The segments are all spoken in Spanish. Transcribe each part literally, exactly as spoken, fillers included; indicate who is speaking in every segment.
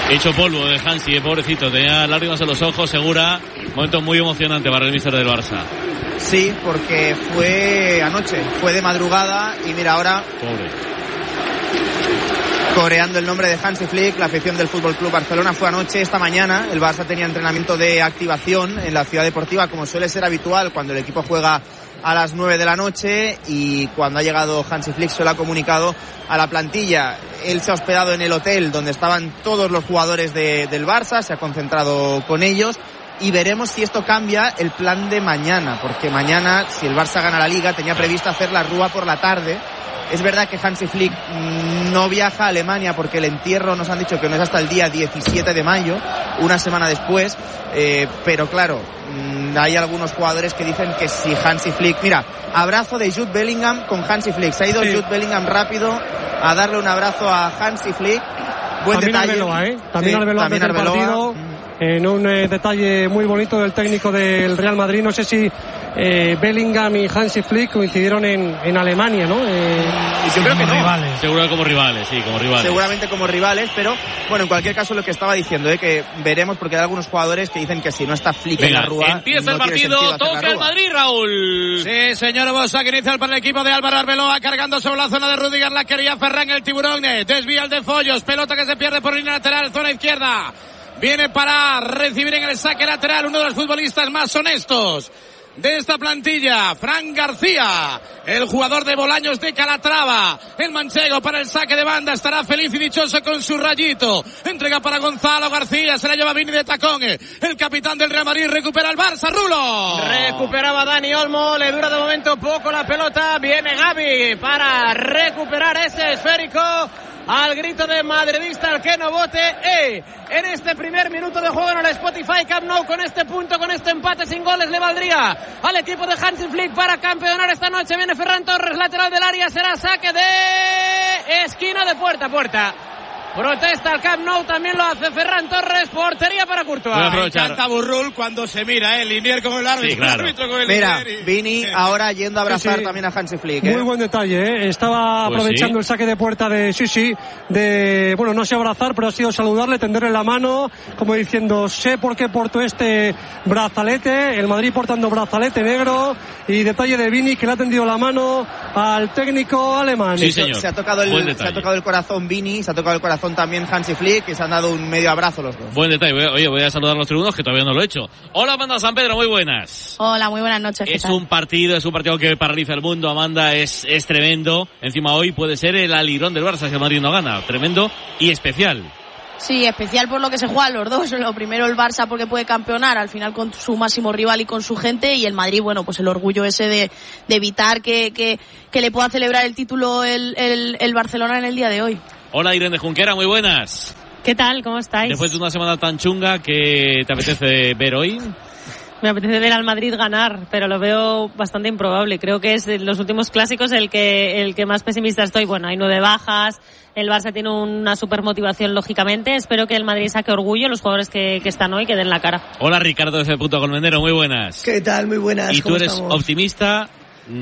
Speaker 1: Hecho polvo de Hansi, eh, pobrecito, tenía lágrimas en los ojos, Segura. Momento muy emocionante para el míster del Barça.
Speaker 2: Sí, porque fue anoche, fue de madrugada y mira ahora...
Speaker 1: Pobre.
Speaker 2: Coreando el nombre de Hansi Flick, la afición del F C Barcelona fue anoche. Esta mañana el Barça tenía entrenamiento de activación en la ciudad deportiva, como suele ser habitual cuando el equipo juega a las nueve de la noche, y cuando ha llegado Hansi Flick solo ha comunicado a la plantilla. Él se ha hospedado en el hotel donde estaban todos los jugadores de, del Barça, se ha concentrado con ellos, y veremos si esto cambia el plan de mañana, porque mañana, si el Barça gana la Liga, tenía previsto hacer la Rúa por la tarde. Es verdad que Hansi Flick no viaja a Alemania porque el entierro nos han dicho que no es hasta el día diecisiete de mayo, una semana después, eh, pero claro, hay algunos jugadores que dicen que si Hansi Flick... Mira, abrazo de Jude Bellingham con Hansi Flick. Se ha ido sí. Jude Bellingham rápido a darle un abrazo a Hansi Flick. Buen
Speaker 3: también
Speaker 2: detalle.
Speaker 3: Arbeloa, ¿eh? También
Speaker 2: sí,
Speaker 3: Arbeloa desde el partido. En un eh, detalle muy bonito del técnico del Real Madrid. No sé si eh, Bellingham y Hansi Flick coincidieron en, en Alemania, ¿no? Eh,
Speaker 2: y yo creo que no.
Speaker 1: Rivales. Seguro como rivales, sí, como rivales.
Speaker 2: Seguramente como rivales, pero bueno, en cualquier caso lo que estaba diciendo, ¿eh? Que veremos, porque hay algunos jugadores que dicen que si no está Flick
Speaker 1: Venga,
Speaker 2: en la Rúa...
Speaker 1: empieza
Speaker 2: no
Speaker 1: el partido, toca el Madrid, Raúl.
Speaker 4: Sí, señor Bosa, que inicia para el equipo de Álvaro Arbeloa, cargando sobre la zona de Rudiger, la quería Ferran, el tiburón, desvía el de Follos, pelota que se pierde por línea lateral, zona izquierda. Viene para recibir en el saque lateral uno de los futbolistas más honestos de esta plantilla, Fran García, el jugador de Bolaños de Calatrava. El manchego para el saque de banda estará feliz y dichoso con su rayito. Entrega para Gonzalo García, se la lleva Vini de tacón. El capitán del Real Madrid recupera el Barça, Rulo.
Speaker 5: Recuperaba Dani Olmo, le dura de momento poco la pelota. Viene Gavi para recuperar ese esférico. Al grito de madridista, al que no vote, eh, en este primer minuto de juego en el Spotify Camp Nou, con este punto, con este empate sin goles, le valdría al equipo de Hansi Flick para campeonar esta noche. Viene Ferran Torres, lateral del área, será saque de esquina, de puerta a puerta. Protesta al Camp Nou, también lo hace Ferran Torres, portería para Courtois.
Speaker 4: Me encanta Burrul cuando se mira, ¿eh? Linier con el árbitro,
Speaker 1: sí, claro.
Speaker 4: el árbitro con el
Speaker 2: Mira,
Speaker 4: Linier y...
Speaker 2: Vini ahora yendo a abrazar sí, sí. también a Hansi Flick, ¿eh?
Speaker 3: Muy buen detalle, ¿eh? Estaba pues aprovechando sí. el saque de puerta de Sisi, de, bueno, no sé abrazar, pero ha sido saludarle, tenderle la mano, como diciendo, sé por qué porto este brazalete, el Madrid portando brazalete negro, y detalle de Vini, que le ha tendido la mano al técnico alemán.
Speaker 1: Sí, señor.
Speaker 2: Se ha tocado el, se ha tocado el corazón Vini, se ha tocado el corazón también Hansi Flick, que se han dado un medio abrazo los dos.
Speaker 1: Buen detalle. Oye, voy a saludar a los tribunos, que todavía no lo he hecho. Hola, Amanda San Pedro, muy buenas.
Speaker 6: Hola, muy buenas noches.
Speaker 1: Es un partido, es un partido que paraliza el mundo, Amanda, es, es tremendo. Encima hoy puede ser el alirón del Barça si el Madrid no gana. Tremendo y especial.
Speaker 6: Sí, especial por lo que se juegan los dos. Lo primero el Barça porque puede campeonar al final con su máximo rival y con su gente, y el Madrid, bueno, pues el orgullo ese de, de evitar que, que, que le pueda celebrar el título el, el, el Barcelona en el día de hoy.
Speaker 1: Hola, Irene Junquera, muy buenas.
Speaker 7: ¿Qué tal? ¿Cómo estáis?
Speaker 1: Después de una semana tan chunga, ¿qué te apetece ver hoy?
Speaker 7: Me apetece ver al Madrid ganar, pero lo veo bastante improbable. Creo que es de los últimos clásicos el que el que más pesimista estoy. Bueno, hay nueve bajas, el Barça tiene una super motivación, lógicamente. Espero que el Madrid saque orgullo, los jugadores que, que están hoy, que den la cara.
Speaker 1: Hola, Ricardo, desde el Punto Colmenero, muy buenas.
Speaker 8: ¿Qué tal? Muy buenas.
Speaker 1: ¿Y tú eres
Speaker 8: estamos?
Speaker 1: optimista,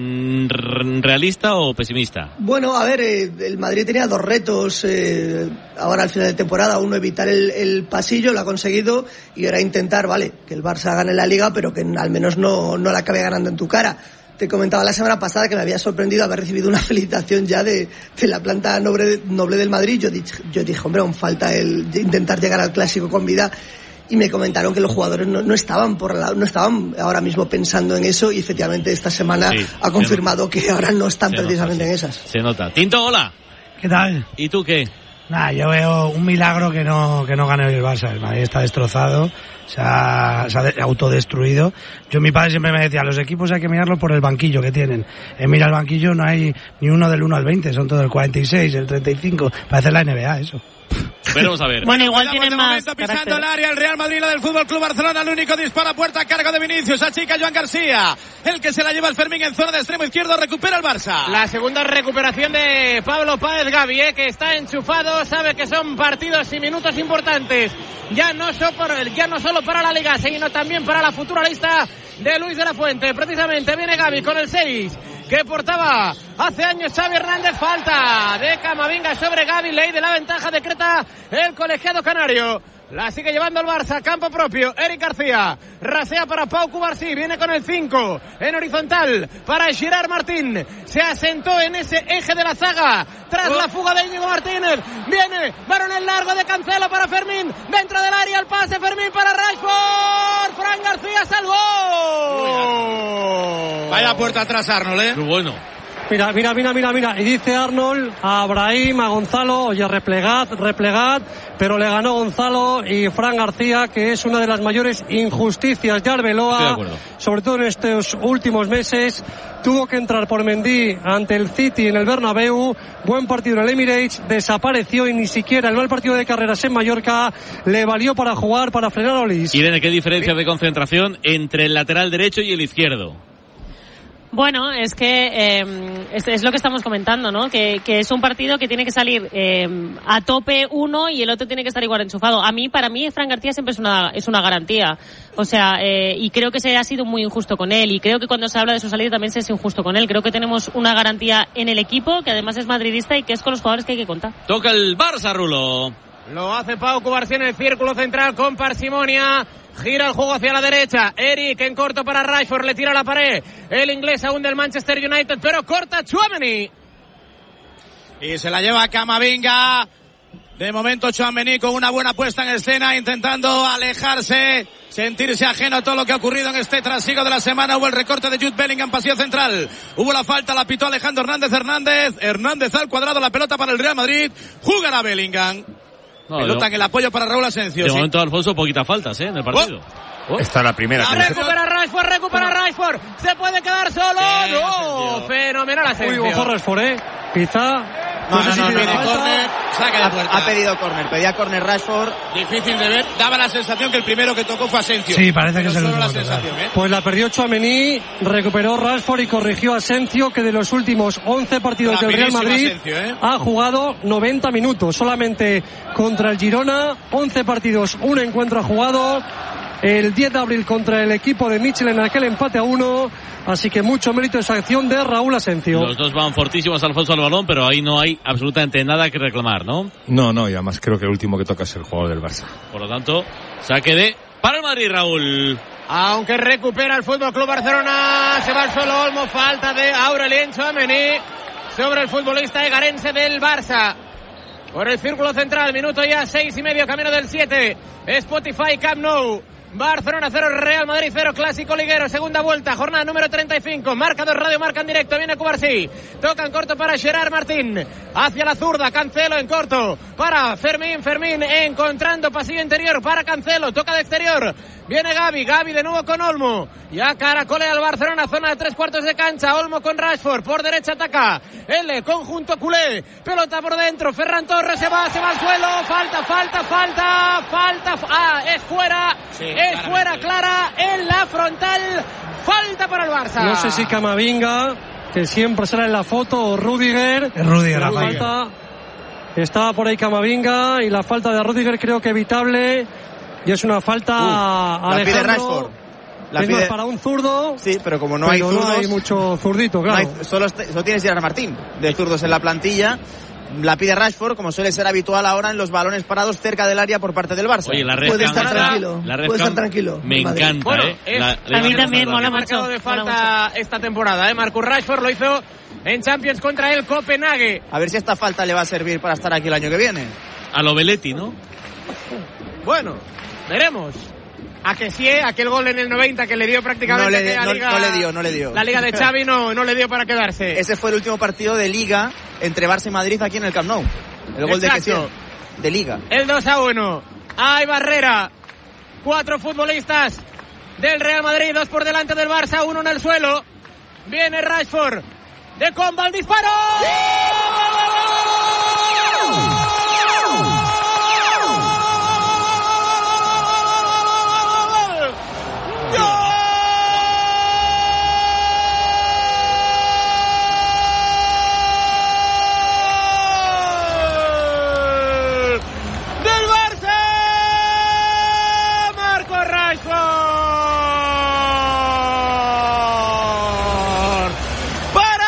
Speaker 1: realista o pesimista?
Speaker 8: Bueno, a ver, eh, el Madrid tenía dos retos eh, ahora al final de temporada. Uno, evitar el, el pasillo, lo ha conseguido, y ahora intentar, vale, que el Barça gane la Liga, pero que al menos no, no la acabe ganando en tu cara. Te comentaba la semana pasada que me había sorprendido haber recibido una felicitación ya de, de la planta noble, noble del Madrid. Yo dije, yo dije, hombre, aún falta el intentar llegar al Clásico con vida. Y me comentaron que los jugadores no, no estaban por la, no estaban ahora mismo pensando en eso, y efectivamente esta semana sí, ha confirmado que ahora no están precisamente
Speaker 1: nota, sí.
Speaker 8: en esas.
Speaker 1: Se nota. Tinto, hola.
Speaker 9: ¿Qué tal?
Speaker 1: ¿Y tú qué?
Speaker 9: Nah, yo veo un milagro que no que no gane el Barça. El Madrid está destrozado, se ha, se ha autodestruido. Yo, mi padre siempre me decía, los equipos hay que mirarlos por el banquillo que tienen. Eh, mira el banquillo, no hay ni uno del uno al veinte, son todos el cuarenta y seis, el treinta y cinco. Parece la N B A eso.
Speaker 1: Veremos a ver.
Speaker 7: Bueno, igual tienen más
Speaker 4: pisando el área el Real Madrid, la del Fútbol Club Barcelona. El único dispara a puerta a cargo de Vinicius. Achica Joan García. El que se la lleva el Fermín en zona de extremo izquierdo. Recupera el Barça.
Speaker 5: La segunda recuperación de Pablo Páez Gavi, eh, que está enchufado. Sabe que son partidos y minutos importantes. Ya no, so por, ya no solo para la Liga, sino también para la futura lista de Luis de la Fuente. Precisamente viene Gavi con el seis. que portaba hace años Xavi Hernández. Falta de Camavinga sobre Gavi, ley de la ventaja decreta el colegiado canario. La sigue llevando el Barça, campo propio. Eric García rasea para Pau Cubarsí, viene con el cinco en horizontal para Gerard Martín. Se asentó en ese eje de la zaga tras oh. la fuga de Íñigo Martínez. Viene varón en largo de Cancelo para Fermín, dentro del área el pase, Fermín para Rashford. Fran García salvó.
Speaker 4: Vaya puerta atrás Arnold, eh.
Speaker 1: Muy bueno.
Speaker 3: Mira, mira, mira, mira, mira. Y dice Arnold a Brahim, a Gonzalo, oye, replegad, replegad. Pero le ganó Gonzalo y Fran García, que es una de las mayores injusticias de Arbeloa. Sobre todo en estos últimos meses. Tuvo que entrar por Mendy ante el City en el Bernabéu. Buen partido en el Emirates. Desapareció y ni siquiera el mal partido de Carreras en Mallorca le valió para jugar, para frenar a Olis.
Speaker 1: Irene, ¿qué diferencia de concentración entre el lateral derecho y el izquierdo?
Speaker 7: Bueno, es que eh, es, es lo que estamos comentando, ¿no? Que, que es un partido que tiene que salir eh, a tope uno y el otro tiene que estar igual enchufado. A mí, para mí, Fran García siempre es una es una garantía. O sea, eh, y creo que se ha sido muy injusto con él. Y creo que cuando se habla de su salida también se es injusto con él. Creo que tenemos una garantía en el equipo, que además es madridista y que es con los jugadores que hay que contar.
Speaker 1: Toca el Barça, Rulo.
Speaker 5: Lo hace Pau Cubarsí en el círculo central con parsimonia. Gira el juego hacia la derecha. Eric en corto para Rashford. Le tira a la pared. El inglés aún del Manchester United, pero corta Tchouaméni.
Speaker 4: Y se la lleva Camavinga. De momento Tchouaméni con una buena puesta en escena, intentando alejarse, sentirse ajeno a todo lo que ha ocurrido en este trasiego de la semana. Hubo el recorte de Jude Bellingham, pasillo central. Hubo la falta, la pitó Alejandro Hernández Hernández. Hernández al cuadrado, la pelota para el Real Madrid. Jugará Bellingham. No, pelota no. En el apoyo para Raúl Asensio.
Speaker 1: De
Speaker 4: sí.
Speaker 1: momento, Alfonso, poquitas faltas, ¿eh? En el partido.
Speaker 4: Oh.
Speaker 10: Oh. Esta es la primera.
Speaker 5: La recupera Rashford, recupera Rashford. Se puede quedar solo. Sí, no, fenomenal Asensio.
Speaker 3: Uy, ojo Rashford, ¿eh? Quizá.
Speaker 2: No, no, no, no, no, no.
Speaker 4: Córner, saque de puerta.
Speaker 2: Ha, ha pedido córner, pedía córner Rashford.
Speaker 4: Difícil de ver, daba la sensación que el primero que tocó fue Asensio.
Speaker 9: Sí, parece que es el
Speaker 4: último.
Speaker 9: la
Speaker 4: sensación, ¿eh?
Speaker 3: Pues la perdió Tchouaméni, recuperó Rashford y corrigió a Asensio, que de los últimos once partidos del Real Madrid Asensio, ¿eh? ha jugado noventa minutos. Solamente contra el Girona, once partidos, un encuentro ha jugado. El diez de abril contra el equipo de Mitchell en aquel empate a uno. Así que mucho mérito esa acción de Raúl Asensio.
Speaker 1: Los dos van fortísimos, Alfonso, al balón, pero ahí no hay absolutamente nada que reclamar, ¿no?
Speaker 10: No, no, y además creo que el último que toca es el jugador del Barça.
Speaker 1: Por lo tanto, saque de para el Madrid, Raúl.
Speaker 5: Aunque recupera el Fútbol Club Barcelona, se va al suelo Olmo, falta de Aurelien Tchouaméni sobre el futbolista egarense del Barça. Por el círculo central, minuto ya seis y medio, camino del siete. Spotify Camp Nou. Barcelona cero, Real Madrid cero, clásico liguero, segunda vuelta, jornada número treinta y cinco, marca dos, radio marca en directo, viene Cubarsí, toca en corto para Gerard Martín, hacia la zurda, Cancelo en corto, para Fermín, Fermín encontrando pasillo interior para Cancelo, toca de exterior, viene Gavi, Gavi de nuevo con Olmo, ya caracolea al Barcelona, zona de tres cuartos de cancha, Olmo con Rashford, por derecha ataca, el conjunto culé, pelota por dentro, Ferran Torres se va, se va al suelo, falta, falta, falta, falta, ah, es fuera, sí. Es fuera clara en la frontal. Falta para el Barça.
Speaker 3: No sé si Camavinga, que siempre sale en la foto, o Rudiger.
Speaker 9: Es Rudiger la
Speaker 3: falta. Estaba por ahí Camavinga y la falta de Rudiger creo que evitable. Y es una falta
Speaker 2: uh,
Speaker 3: a Alejandro.
Speaker 2: La pide Rashford. La
Speaker 3: es
Speaker 2: pide...
Speaker 3: para un zurdo.
Speaker 2: Sí, pero como no
Speaker 3: pero
Speaker 2: hay zurdos.
Speaker 3: No hay mucho zurdito, claro.
Speaker 2: No hay, solo, solo tienes Gerard Martín de zurdos en la plantilla. La pide Rashford, como suele ser habitual ahora en los balones parados cerca del área por parte del Barça.
Speaker 1: Oye, la red
Speaker 8: puede estar tranquilo,
Speaker 1: la red
Speaker 8: puede estar tranquilo.
Speaker 1: Me encanta,
Speaker 5: bueno,
Speaker 1: ¿eh?
Speaker 5: Es,
Speaker 1: la,
Speaker 5: la,
Speaker 7: a mí también mola mucho.
Speaker 5: marcado de falta esta temporada, ¿eh? Marcus Rashford lo hizo en Champions contra el Copenhague.
Speaker 2: A ver si esta falta le va a servir para estar aquí el año que viene.
Speaker 1: A lo Belletti, ¿no?
Speaker 5: Bueno, veremos. A que sí, aquel gol en el noventa que le dio prácticamente
Speaker 2: no le,
Speaker 5: la
Speaker 2: no,
Speaker 5: liga,
Speaker 2: no le dio, no le dio.
Speaker 5: La liga de Xavi no, no le dio para quedarse.
Speaker 2: Ese fue el último partido de liga entre Barça y Madrid aquí en el Camp Nou. El gol de Kessie, de liga.
Speaker 5: El dos a uno. Hay barrera. Cuatro futbolistas del Real Madrid, dos por delante del Barça, uno en el suelo. Viene Rashford. De comba el disparo. ¡Sí! Para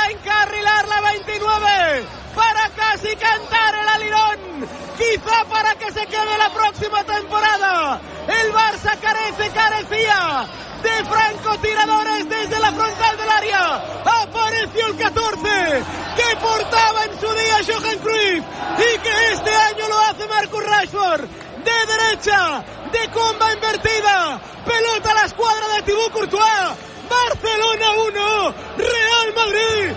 Speaker 5: para que se quede la próxima temporada. El Barça carece, carecía de francotiradores desde la frontal del área. Apareció el catorce que portaba en su día Johan Cruyff y que este año lo hace Marcus Rashford. De derecha, de comba invertida, pelota a la escuadra de Thibaut Courtois. Barcelona uno, Real Madrid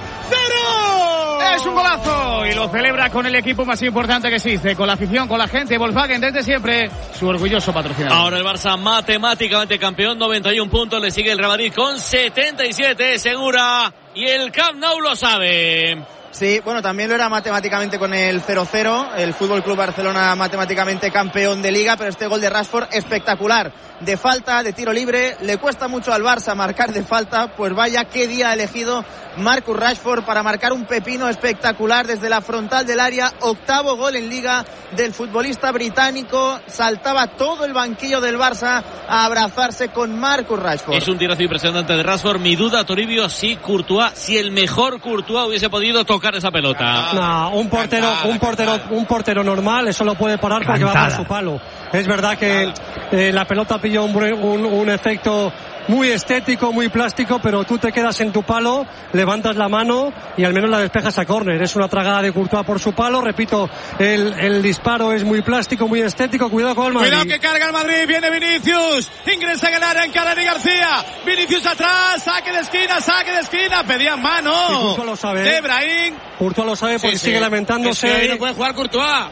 Speaker 5: cero.
Speaker 11: Es un golazo y lo celebra con el equipo más importante que existe, con la afición, con la gente. Volkswagen desde siempre, su orgulloso patrocinador.
Speaker 1: Ahora el Barça matemáticamente campeón, noventa y un puntos, le sigue el Real Madrid con setenta y siete, Segura, y el Camp Nou lo sabe.
Speaker 2: Sí, bueno, también lo era matemáticamente con el cero cero, el Fútbol Club Barcelona matemáticamente campeón de Liga, pero este gol de Rashford espectacular, de falta, de tiro libre, le cuesta mucho al Barça marcar de falta, pues vaya qué día ha elegido Marcus Rashford para marcar un pepino espectacular desde la frontal del área, octavo gol en Liga del futbolista británico, saltaba todo el banquillo del Barça a abrazarse con Marcus Rashford.
Speaker 1: Es un tirazo impresionante de Rashford, mi duda, Toribio, si Courtois, si el mejor Courtois hubiese podido tocar esa pelota.
Speaker 3: No, un portero, un portero, un portero normal, eso lo puede parar porque Cantada. va por su palo. Es verdad que eh, la pelota pilló un, un, un efecto muy estético, muy plástico, pero tú te quedas en tu palo, levantas la mano y al menos la despejas a córner. Es una tragada de Courtois por su palo, repito, el, el disparo es muy plástico, muy estético. Cuidado con el Madrid.
Speaker 4: Cuidado que carga el Madrid, viene Vinicius, ingresa en el área, encara Dani García, Vinicius atrás, saque de esquina, saque de esquina, pedían mano.
Speaker 3: Y Courtois lo sabe.
Speaker 4: De Brahim.
Speaker 3: Courtois lo sabe porque sí, sigue sí. lamentándose.
Speaker 4: Es que ahí no puede jugar Courtois.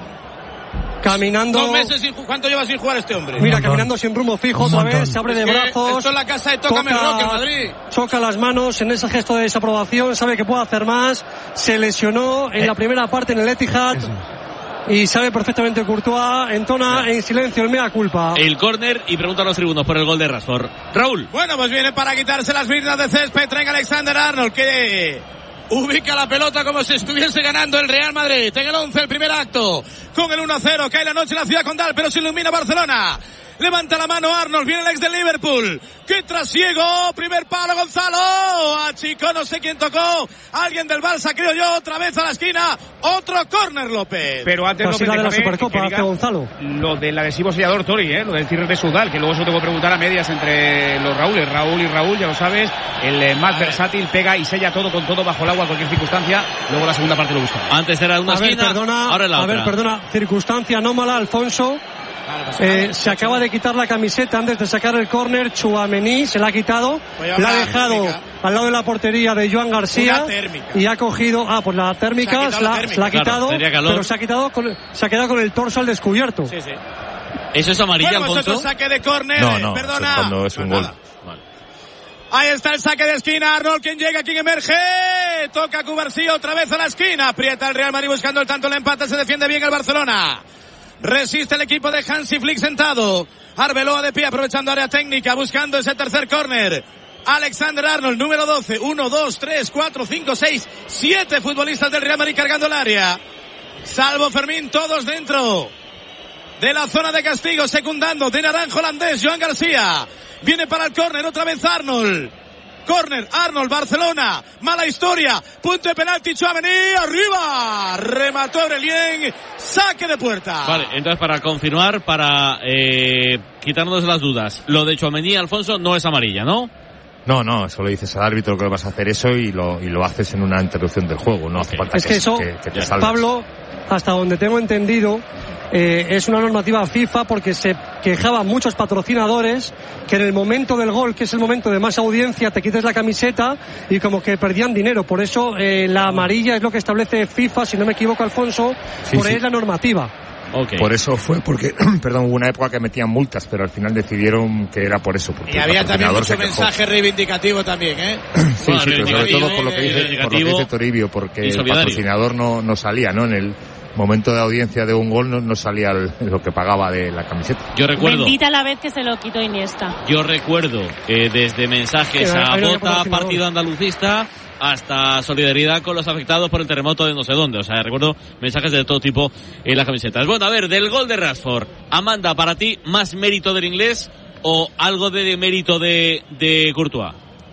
Speaker 3: Caminando.
Speaker 4: Dos meses sin, ¿cuánto lleva sin jugar este hombre?
Speaker 3: Mira, caminando sin rumbo fijo otra vez, se abre
Speaker 4: es
Speaker 3: de brazos.
Speaker 4: Esto es la casa de Tócame
Speaker 3: toca,
Speaker 4: Rock en Madrid.
Speaker 3: Choca las manos en ese gesto de desaprobación, sabe que puede hacer más. Se lesionó en eh. la primera parte en el Etihad. Eso. Y sabe perfectamente Courtois, entona en silencio el mea culpa.
Speaker 1: El córner y pregunta a los tribunos por el gol de Rashford. Raúl.
Speaker 4: Bueno, pues viene para quitarse las birnas de césped, traen a Alexander-Arnold que ubica la pelota como si estuviese ganando el Real Madrid. En el once, el primer acto, con el uno a cero, cae la noche en la ciudad condal, pero se ilumina Barcelona. Levanta la mano Arnold, viene el ex del Liverpool, que trasiego, primer palo Gonzalo, achicó, no sé quién tocó, alguien del Barça creo yo, otra vez a la esquina, otro córner López.
Speaker 11: Pero antes
Speaker 3: López,
Speaker 11: de
Speaker 3: la Supercopa hace Gonzalo.
Speaker 11: Lo del adhesivo sellador Tori, ¿eh? Lo del cierre de Sudal, que luego se lo tengo que preguntar a medias entre los Raúles, Raúl y Raúl, ya lo sabes, el eh, más versátil, pega y sella todo con todo bajo el agua, cualquier circunstancia, luego la segunda parte lo busca.
Speaker 1: Antes era una
Speaker 3: a
Speaker 1: esquina,
Speaker 3: ver, perdona,
Speaker 1: ahora es la
Speaker 3: a
Speaker 1: otra.
Speaker 3: ver, perdona, circunstancia anómala, Alfonso. Eh, se acaba de quitar la camiseta antes de sacar el córner. Tchouaméni se la ha quitado, pues la ha dejado térmica. al lado de la portería de Joan García y ha cogido, ah, pues la térmica se, la, térmica. se la ha quitado, claro, pero se ha quitado con, se ha quedado con el torso al descubierto.
Speaker 4: Sí, sí.
Speaker 1: ¿Eso es amarilla,
Speaker 4: bueno,
Speaker 1: Alfonso?
Speaker 4: Saque de córner,
Speaker 10: no, no,
Speaker 4: perdona.
Speaker 10: Cuando es un gol.
Speaker 4: Vale. Ahí está el saque de esquina, Arnold, quien llega, quien emerge, toca Cubarsí otra vez a la esquina, aprieta el Real Madrid buscando el tanto, el empate, se defiende bien el Barcelona. Resiste el equipo de Hansi Flick sentado. Arbeloa de pie, aprovechando área técnica, buscando ese tercer córner. Alexander-Arnold, número doce. Uno, dos, tres, cuatro, cinco, seis, siete futbolistas del Real Madrid cargando el área. Salvo Fermín, todos dentro de la zona de castigo, secundando de naranjo holandés, Joan García. Viene para el córner, otra vez Arnold. Córner, Arnold, Barcelona, mala historia, punto de penalti, Tchouaméni, arriba, remató Aurelien, saque de puerta.
Speaker 1: Vale, entonces para confirmar, para eh, quitarnos las dudas, lo de Tchouaméni, Alfonso, no es amarilla, ¿no?
Speaker 10: No, no, solo dices al árbitro que vas a hacer eso y lo, y lo haces en una interrupción del juego, no hace falta
Speaker 3: es que,
Speaker 10: que,
Speaker 3: eso,
Speaker 10: que, que te salgas.
Speaker 3: Pablo, hasta donde tengo entendido, eh, es una normativa FIFA porque se quejaban muchos patrocinadores que en el momento del gol, que es el momento de más audiencia, te quites la camiseta y como que perdían dinero. Por eso eh, la amarilla es lo que establece FIFA, si no me equivoco, Alfonso, sí, por ahí sí. es la normativa.
Speaker 10: Okay. Por eso fue porque, perdón, hubo una época que metían multas, pero al final decidieron que era por eso.
Speaker 4: Y había también mucho mensaje reivindicativo también, ¿eh?
Speaker 10: sí, bueno, sí, pero sobre todo por lo que dice, por lo que dice Toribio, porque el patrocinador no, no salía, ¿no? En el momento de audiencia de un gol no, no salía el, lo que pagaba de la camiseta.
Speaker 1: Yo recuerdo.
Speaker 7: Bendita la vez que se lo quitó Iniesta.
Speaker 1: Yo recuerdo que desde mensajes a Bota, partido andalucista, hasta solidaridad con los afectados por el terremoto de no sé dónde. O sea, recuerdo mensajes de todo tipo en las camisetas. Bueno, a ver, del gol de Rashford, Amanda, para ti, ¿más mérito del inglés o algo de mérito de, de Courtois?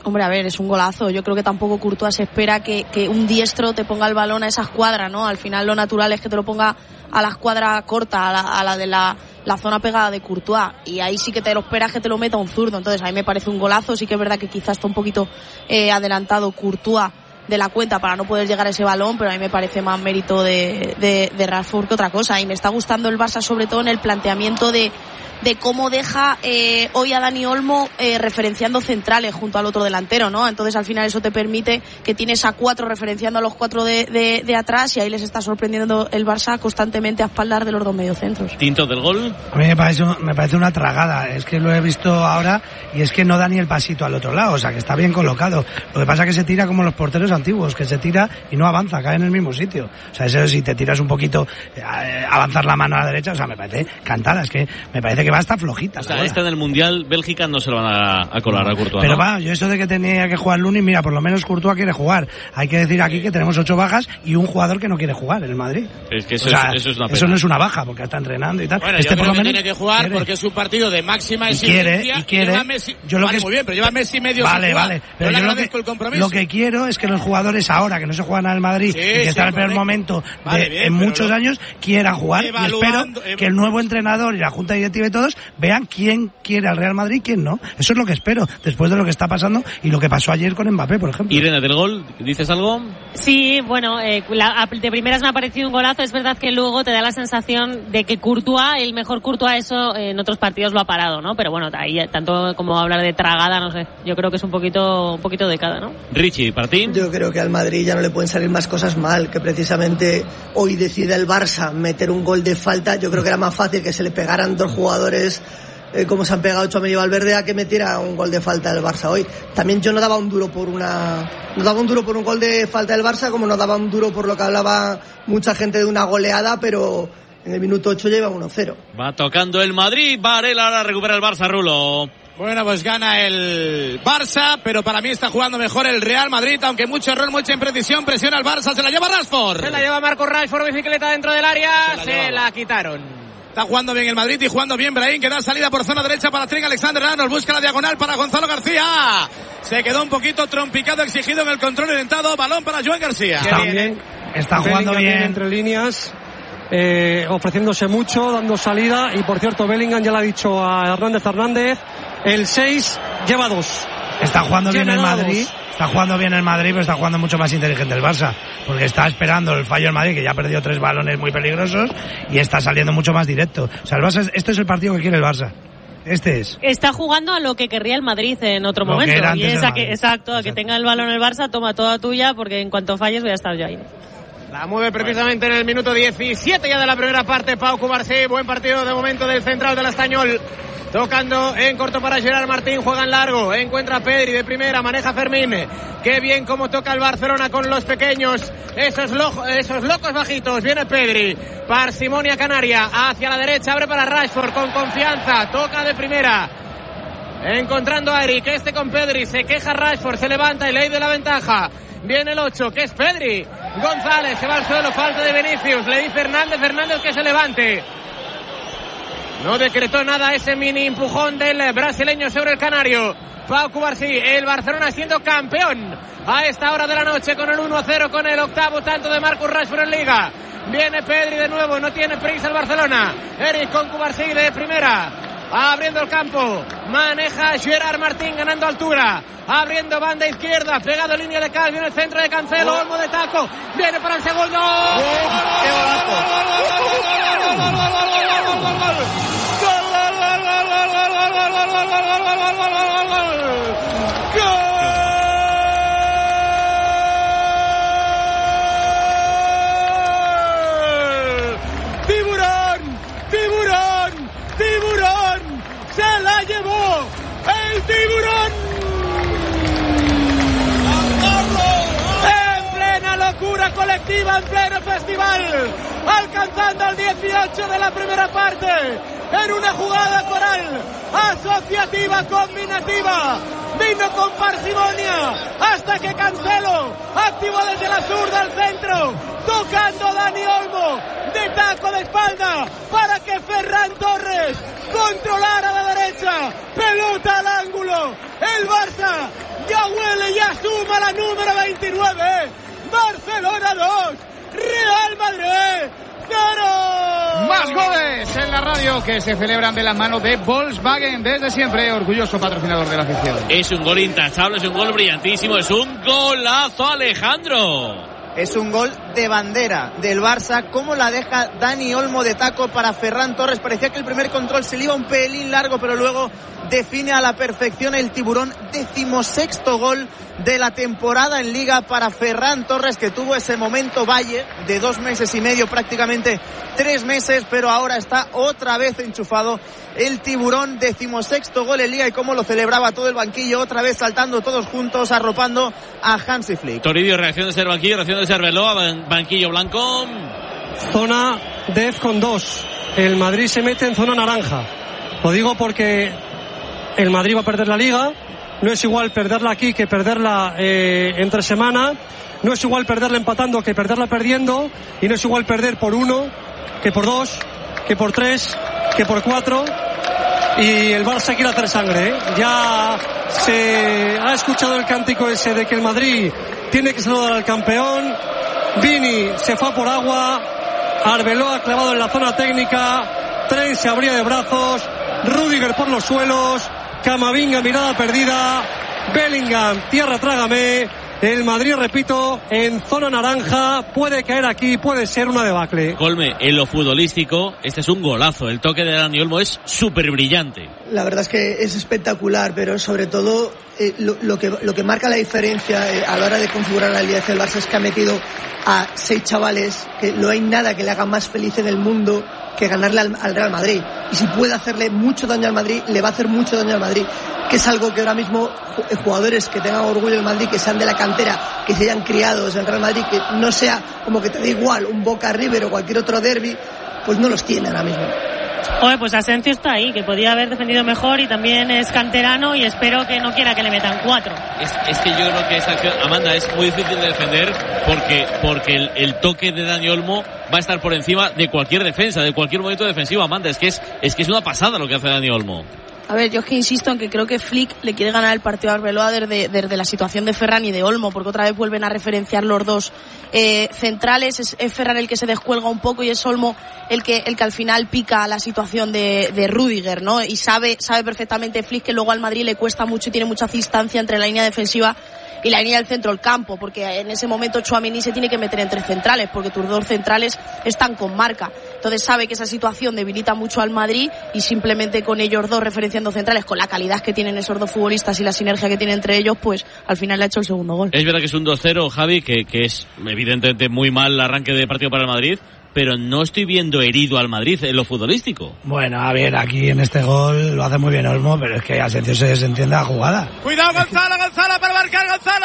Speaker 6: Hombre, a ver, es un golazo. Yo creo que tampoco Courtois se espera que, que un diestro te ponga el balón a esa escuadra, ¿no? Al final lo natural es que te lo ponga a la escuadra corta, a la, a la de la, la zona pegada de Courtois. Y ahí sí que te lo esperas que te lo meta un zurdo. Entonces a mí me parece un golazo. Sí que es verdad que quizás está un poquito eh, adelantado Courtois de la cuenta para no poder llegar a ese balón, pero a mí me parece más mérito de, de, de Rashford que otra cosa. Y me está gustando el Barça sobre todo en el planteamiento de de cómo deja eh, hoy a Dani Olmo eh, referenciando centrales junto al otro delantero, ¿no? Entonces al final eso te permite que tienes a cuatro referenciando a los cuatro de, de, de atrás, y ahí les está sorprendiendo el Barça constantemente a espaldar de los dos mediocentros.
Speaker 1: Tinto del gol.
Speaker 9: A mí me parece, me parece una tragada, es que lo he visto ahora y es que no da ni el pasito al otro lado, o sea que está bien colocado. Lo que pasa es que se tira como los porteros antiguos, que se tira y no avanza, cae en el mismo sitio. O sea, eso si te tiras un poquito, eh, avanzar la mano a la derecha, o sea, me parece cantada, es que me parece que va hasta flojita.
Speaker 1: O sea, esta en el Mundial, Bélgica no se lo van a, a colar a Courtois,
Speaker 9: pero
Speaker 1: ¿no?
Speaker 9: va, yo eso de que tenía que jugar Lunin, mira, por lo menos Courtois quiere jugar. Hay que decir aquí que tenemos ocho bajas y un jugador que no quiere jugar en el Madrid.
Speaker 1: Es que eso,
Speaker 9: o sea,
Speaker 1: es, eso es una pena.
Speaker 9: Eso no es una baja, porque está entrenando y tal.
Speaker 4: Bueno,
Speaker 9: este
Speaker 4: yo
Speaker 9: por
Speaker 4: creo
Speaker 9: lo
Speaker 4: que
Speaker 9: menos
Speaker 4: tiene que jugar
Speaker 9: quiere.
Speaker 4: porque es un partido de máxima
Speaker 9: y
Speaker 4: exigencia.
Speaker 9: quiere, y quiere.
Speaker 4: Y lleva Messi,
Speaker 9: yo lo
Speaker 4: vale,
Speaker 9: que
Speaker 4: muy bien, pero lleva Messi medio
Speaker 9: Vale,
Speaker 4: sin jugar.
Speaker 9: vale.
Speaker 4: Pero
Speaker 9: Pero
Speaker 4: le
Speaker 9: yo
Speaker 4: agradezco
Speaker 9: lo
Speaker 4: el
Speaker 9: que,
Speaker 4: compromiso.
Speaker 9: lo que quiero es que los jugadores ahora, que no se juegan nada en Madrid
Speaker 4: Sí,
Speaker 9: y que
Speaker 4: sí,
Speaker 9: están en el peor
Speaker 4: correcto.
Speaker 9: momento de,
Speaker 4: Vale, bien,
Speaker 9: en muchos
Speaker 4: lo...
Speaker 9: años, quieran jugar. Y espero
Speaker 4: Evaluando,
Speaker 9: que el nuevo entrenador y la junta directiva y todos vean quién quiere al Real Madrid y quién no. Eso es lo que espero, después de lo que está pasando y lo que pasó ayer con Mbappé, por ejemplo.
Speaker 1: Irene, del gol, ¿dices algo?
Speaker 7: Sí, bueno, eh, la, de primeras me ha parecido un golazo. Es verdad que luego te da la sensación de que Courtois, el mejor Courtois, eso eh, en otros partidos lo ha parado, ¿no? Pero bueno, ahí tanto como hablar de tragada, no sé. Yo creo que es un poquito, un poquito de cada, ¿no?
Speaker 1: Richie, para ti.
Speaker 8: Yo creo que al Madrid ya no le pueden salir más cosas mal, que precisamente hoy decide el Barça meter un gol de falta. Yo creo que era más fácil que se le pegaran dos jugadores eh, como se han pegado Tchouaméni y Valverde a que metiera un gol de falta del Barça hoy. También yo no daba un duro por una no daba un duro por un gol de falta del Barça, como no daba un duro por lo que hablaba mucha gente de una goleada, pero en el minuto ocho lleva uno cero.
Speaker 1: Va tocando el Madrid, Varela ahora recupera el Barça, Rulo.
Speaker 4: Bueno, pues gana el Barça, pero para mí está jugando mejor el Real Madrid, aunque mucho error, mucha imprecisión, presiona al Barça, se la lleva Rashford.
Speaker 5: Se la lleva Marcus Rashford, bicicleta dentro del área, se la, se la quitaron.
Speaker 4: Está jugando bien el Madrid y jugando bien Brahim, que da salida por zona derecha para Trent Alexander-Arnold, busca la diagonal para Gonzalo García. Se quedó un poquito trompicado, exigido en el control orientado, balón para Joan García.
Speaker 3: Está bien, está jugando bien. bien entre líneas. Eh, ofreciéndose mucho, dando salida, y por cierto Bellingham ya le ha dicho a Hernández Hernández, el seis lleva dos.
Speaker 9: Está jugando bien el Madrid, está jugando bien el Madrid, pero está jugando mucho más inteligente el Barça, porque está esperando el fallo del Madrid, que ya ha perdido tres balones muy peligrosos, y está saliendo mucho más directo. O sea, el Barça, este es el partido que quiere el Barça. Este es.
Speaker 7: Está jugando a lo que querría el Madrid en otro
Speaker 9: lo
Speaker 7: momento.
Speaker 9: Que era antes
Speaker 7: y es a que,
Speaker 9: exacto,
Speaker 7: exacto, a que tenga el balón el Barça, toma toda tuya, porque en cuanto falles voy a estar yo ahí.
Speaker 5: La mueve precisamente en el minuto diecisiete ya de la primera parte Pau Cubarsí. Buen partido de momento del central del Estañol. Tocando en corto para Gerard Martín, juega en largo, encuentra a Pedri de primera, maneja Fermín. Qué bien como toca el Barcelona con los pequeños, esos, lo, esos locos bajitos. Viene Pedri, parsimonia canaria, hacia la derecha, abre para Rashford con confianza, toca de primera. Encontrando a Eric, este con Pedri, se queja Rashford, se levanta y le de la ventaja. Viene el ocho, que es Pedri. González se va al suelo, falta de Vinicius. Le dice Hernández, Hernández que se levante. No decretó nada ese mini empujón del brasileño sobre el canario. Pau Cubarsí, el Barcelona siendo campeón a esta hora de la noche con el uno a cero, con el octavo tanto de Marcus Rashford en Liga. Viene Pedri de nuevo, no tiene prisa el Barcelona. Eric con Cubarsí de primera. Abriendo el campo, maneja Gerard Martín ganando altura, abriendo banda izquierda, pegado en línea de cal, viene el centro de Cancelo, Olmo de taco, viene para el segundo. ¡Qué ¡Se la llevó el tiburón! ¡En plena locura colectiva en pleno festival, alcanzando al dieciocho de la primera parte, en una jugada coral, asociativa, combinativa, vino con parsimonia, hasta que Cancelo activó desde la zurda al centro, tocando Dani Olmo, de taco de espalda, para que Ferran Torres controlara la derecha, pelota al ángulo, el Barça ya huele y asuma la número veintinueve, Barcelona dos, Real Madrid cero.
Speaker 11: Más goles en la radio que se celebran de la mano de Volkswagen, desde siempre orgulloso patrocinador de la afición.
Speaker 1: Es un gol intachable, es un gol brillantísimo, es un golazo, Alejandro.
Speaker 2: Es un gol de bandera del Barça. Cómo la deja Dani Olmo de taco para Ferran Torres. Parecía que el primer control se le iba un pelín largo, pero luego define a la perfección el tiburón. Decimosexto gol de la temporada en Liga para Ferran Torres, que tuvo ese momento valle de dos meses y medio, prácticamente tres meses, pero ahora está otra vez enchufado el tiburón. Decimosexto gol en Liga, y cómo lo celebraba todo el banquillo, otra vez saltando todos juntos, arropando a Hansi Flick.
Speaker 1: Toribio, reacción de el banquillo, reacción de Cerveló, banquillo blanco.
Speaker 3: Zona Def con dos. El Madrid se mete en zona naranja. Lo digo porque el Madrid va a perder la Liga. No es igual perderla aquí que perderla eh, entre semana. No es igual perderla empatando que perderla perdiendo. Y no es igual perder por uno que por dos, que por tres, que por cuatro. Y el Barça quiere hacer sangre, ¿eh? Ya se ha escuchado el cántico ese de que el Madrid tiene que saludar al campeón. Vini se fue por agua. Arbeloa clavado en la zona técnica. Trent se abría de brazos. Rüdiger por los suelos. Camavinga, mirada perdida. Bellingham, tierra trágame. El Madrid, repito, en zona naranja. Puede caer aquí, puede ser una debacle.
Speaker 1: Colme, en lo futbolístico, este es un golazo. El toque de Dani Olmo es súper brillante.
Speaker 8: La verdad es que es espectacular, pero sobre todo eh, lo, lo, que, lo que marca la diferencia eh, a la hora de configurar la Liga del Barça es que ha metido a seis chavales que no hay nada que le haga más feliz en el mundo que ganarle al, al Real Madrid. Y si puede hacerle mucho daño al Madrid, le va a hacer mucho daño al Madrid, que es algo que ahora mismo jugadores que tengan orgullo del Madrid, que sean de la cantera, que se hayan criado en el Real Madrid, que no sea como que te da igual un Boca River o cualquier otro derbi, pues no los tiene ahora mismo.
Speaker 7: Oye, pues Asensio está ahí, que podía haber defendido mejor, y también es canterano, y espero que no quiera que le metan cuatro.
Speaker 1: Es, es que yo creo que esa acción, Amanda, es muy difícil de defender porque, porque el, el toque de Dani Olmo va a estar por encima de cualquier defensa, de cualquier momento defensivo, Amanda. Es que es, es que es una pasada lo que hace Dani Olmo.
Speaker 6: A ver, yo es que insisto en que creo que Flick le quiere ganar el partido a Arbeloa desde, desde la situación de Ferran y de Olmo, porque otra vez vuelven a referenciar los dos eh, centrales. Es, es Ferran el que se descuelga un poco y es Olmo el que el que al final pica la situación de, de Rüdiger, ¿no? Y sabe sabe perfectamente Flick que luego al Madrid le cuesta mucho y tiene mucha distancia entre la línea defensiva y la línea del centro del campo, porque en ese momento Tchouaméni se tiene que meter entre centrales, porque tus dos centrales están con marca. Entonces sabe que esa situación debilita mucho al Madrid, y simplemente con ellos dos referenciando centrales, con la calidad que tienen esos dos futbolistas y la sinergia que tienen entre ellos, pues al final le ha hecho el segundo gol.
Speaker 1: Es verdad que es un dos cero, Javi, que, que es evidentemente muy mal el arranque de partido para el Madrid, pero no estoy viendo herido al Madrid en lo futbolístico.
Speaker 9: Bueno, a ver, aquí en este gol lo hace muy bien Olmo, pero es que Asensio se desentiende la jugada.
Speaker 5: Cuidado, Gonzalo, Gonzalo para marcar, Gonzalo.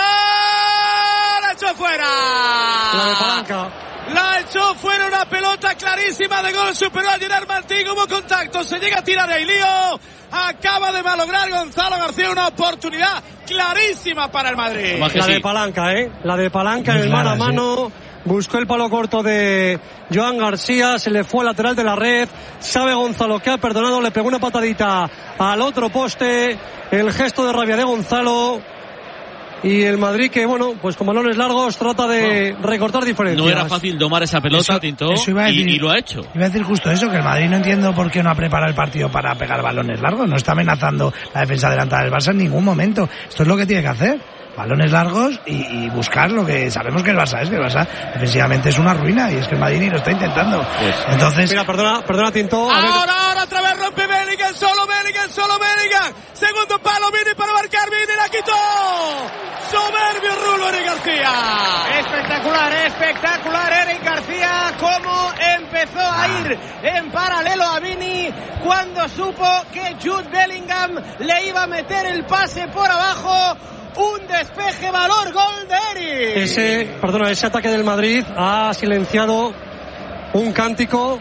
Speaker 5: La echó fuera.
Speaker 3: La de Palanca.
Speaker 5: La echó fuera, una pelota clarísima de gol, superó a Gerard Martín, hubo contacto, se llega a tirar el lío. Acaba de malograr Gonzalo García una oportunidad clarísima para el Madrid.
Speaker 3: La de Palanca, ¿eh? La de Palanca en el mano a mano. Buscó el palo corto de Joan García, se le fue al lateral de la red. Sabe Gonzalo que ha perdonado, le pegó una patadita al otro poste. El gesto de rabia de Gonzalo. Y el Madrid, que bueno, pues con balones largos trata de no, recortar diferencias.
Speaker 1: No era fácil domar esa pelota,
Speaker 9: eso,
Speaker 1: Tintó,
Speaker 9: eso iba a decir,
Speaker 1: y, y lo ha hecho.
Speaker 9: Iba a decir justo eso, que el Madrid no entiendo por qué no ha preparado el partido para pegar balones largos. No está amenazando la defensa delantal del Barça en ningún momento. Esto es lo que tiene que hacer. Balones largos y, y buscar lo que sabemos que el Barça es, que el Barça defensivamente es una ruina, y es que el Madrid ni lo está intentando. Pues,
Speaker 3: entonces, mira, perdona, perdona Tinto.
Speaker 5: A ahora, ver. ahora otra vez rompe Bellingham, solo Bellingham, solo Bellingham. Segundo palo, Vini para marcar, Vini la quitó. Soberbio Rulo Eric García. Espectacular, espectacular Eric García, cómo empezó a ir en paralelo a Vini cuando supo que Jude Bellingham le iba a meter el pase por abajo. un despeje, valor, gol de Eric.
Speaker 3: Ese, perdona, ese ataque del Madrid ha silenciado un cántico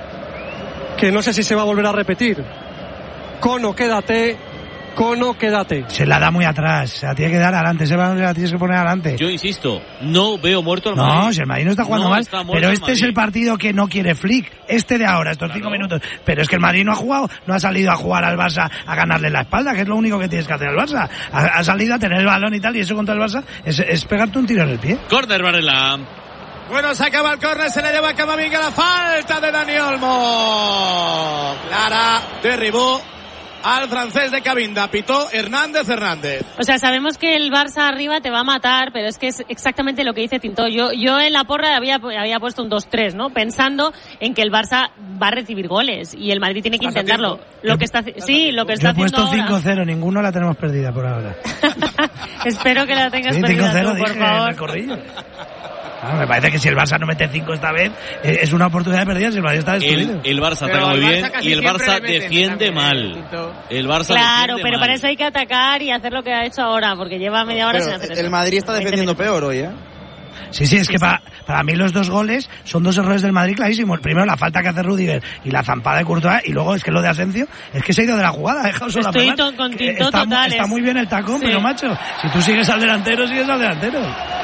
Speaker 3: que no sé si se va a volver a repetir. Cono, quédate. Cono, quédate.
Speaker 9: Se la da muy atrás, se la tiene que dar adelante, se va, la tienes que poner adelante.
Speaker 1: Yo insisto, no veo muerto al Madrid.
Speaker 9: No, si el Madrid no está jugando
Speaker 1: no
Speaker 9: mal,
Speaker 1: está
Speaker 9: pero este es el partido que no quiere Flick, este de ahora, estos claro. cinco minutos. Pero es que el Madrid no ha jugado, no ha salido a jugar al Barça a ganarle la espalda, que es lo único que tienes que hacer al Barça. Ha, ha salido a tener el balón y tal, y eso contra el Barça es, es pegarte un tiro en el pie.
Speaker 1: Córner, Varela.
Speaker 5: Bueno, se acaba el córner, se le lleva a Camavinga, la falta de Dani Olmo. Clara, derribó al francés de Cabinda, pitó Hernández Hernández.
Speaker 7: O sea, sabemos que el Barça arriba te va a matar, pero es que es exactamente lo que dice Tintó. Yo yo en la porra había, había puesto un dos tres, ¿no? Pensando en que el Barça va a recibir goles y el Madrid tiene que intentarlo. Lo que está, sí, lo que está haciendo ahora.
Speaker 9: Yo he puesto cinco cero, ninguno la tenemos perdida por ahora.
Speaker 7: Espero que la tengas
Speaker 9: sí,
Speaker 7: perdida
Speaker 9: cinco cero,
Speaker 7: tú, por
Speaker 9: dije,
Speaker 7: favor.
Speaker 9: Recorrido. Ah, me parece que si el Barça no mete cinco esta vez eh, es una oportunidad perdida, si el Madrid está destruido.
Speaker 1: El, el Barça ataca muy bien y el Barça defiende mal. El Barça
Speaker 7: claro, pero
Speaker 1: mal.
Speaker 7: para eso hay que atacar y hacer lo que ha hecho ahora, porque lleva media hora
Speaker 2: pero
Speaker 7: sin hacer eso.
Speaker 2: El Madrid está defendiendo peor hoy, ¿eh?
Speaker 9: Sí, sí, es que para, para mí los dos goles son dos errores del Madrid clarísimos. El primero, la falta que hace Rudiger y la zampada de Courtois, y luego es que lo de Asensio es que se ha ido de la jugada, ha dejado sola.
Speaker 7: Estoy to- con Tintó
Speaker 9: está,
Speaker 7: totales.
Speaker 9: Está muy bien el tacón, sí. Pero macho, si tú sigues al delantero, sigues al delantero.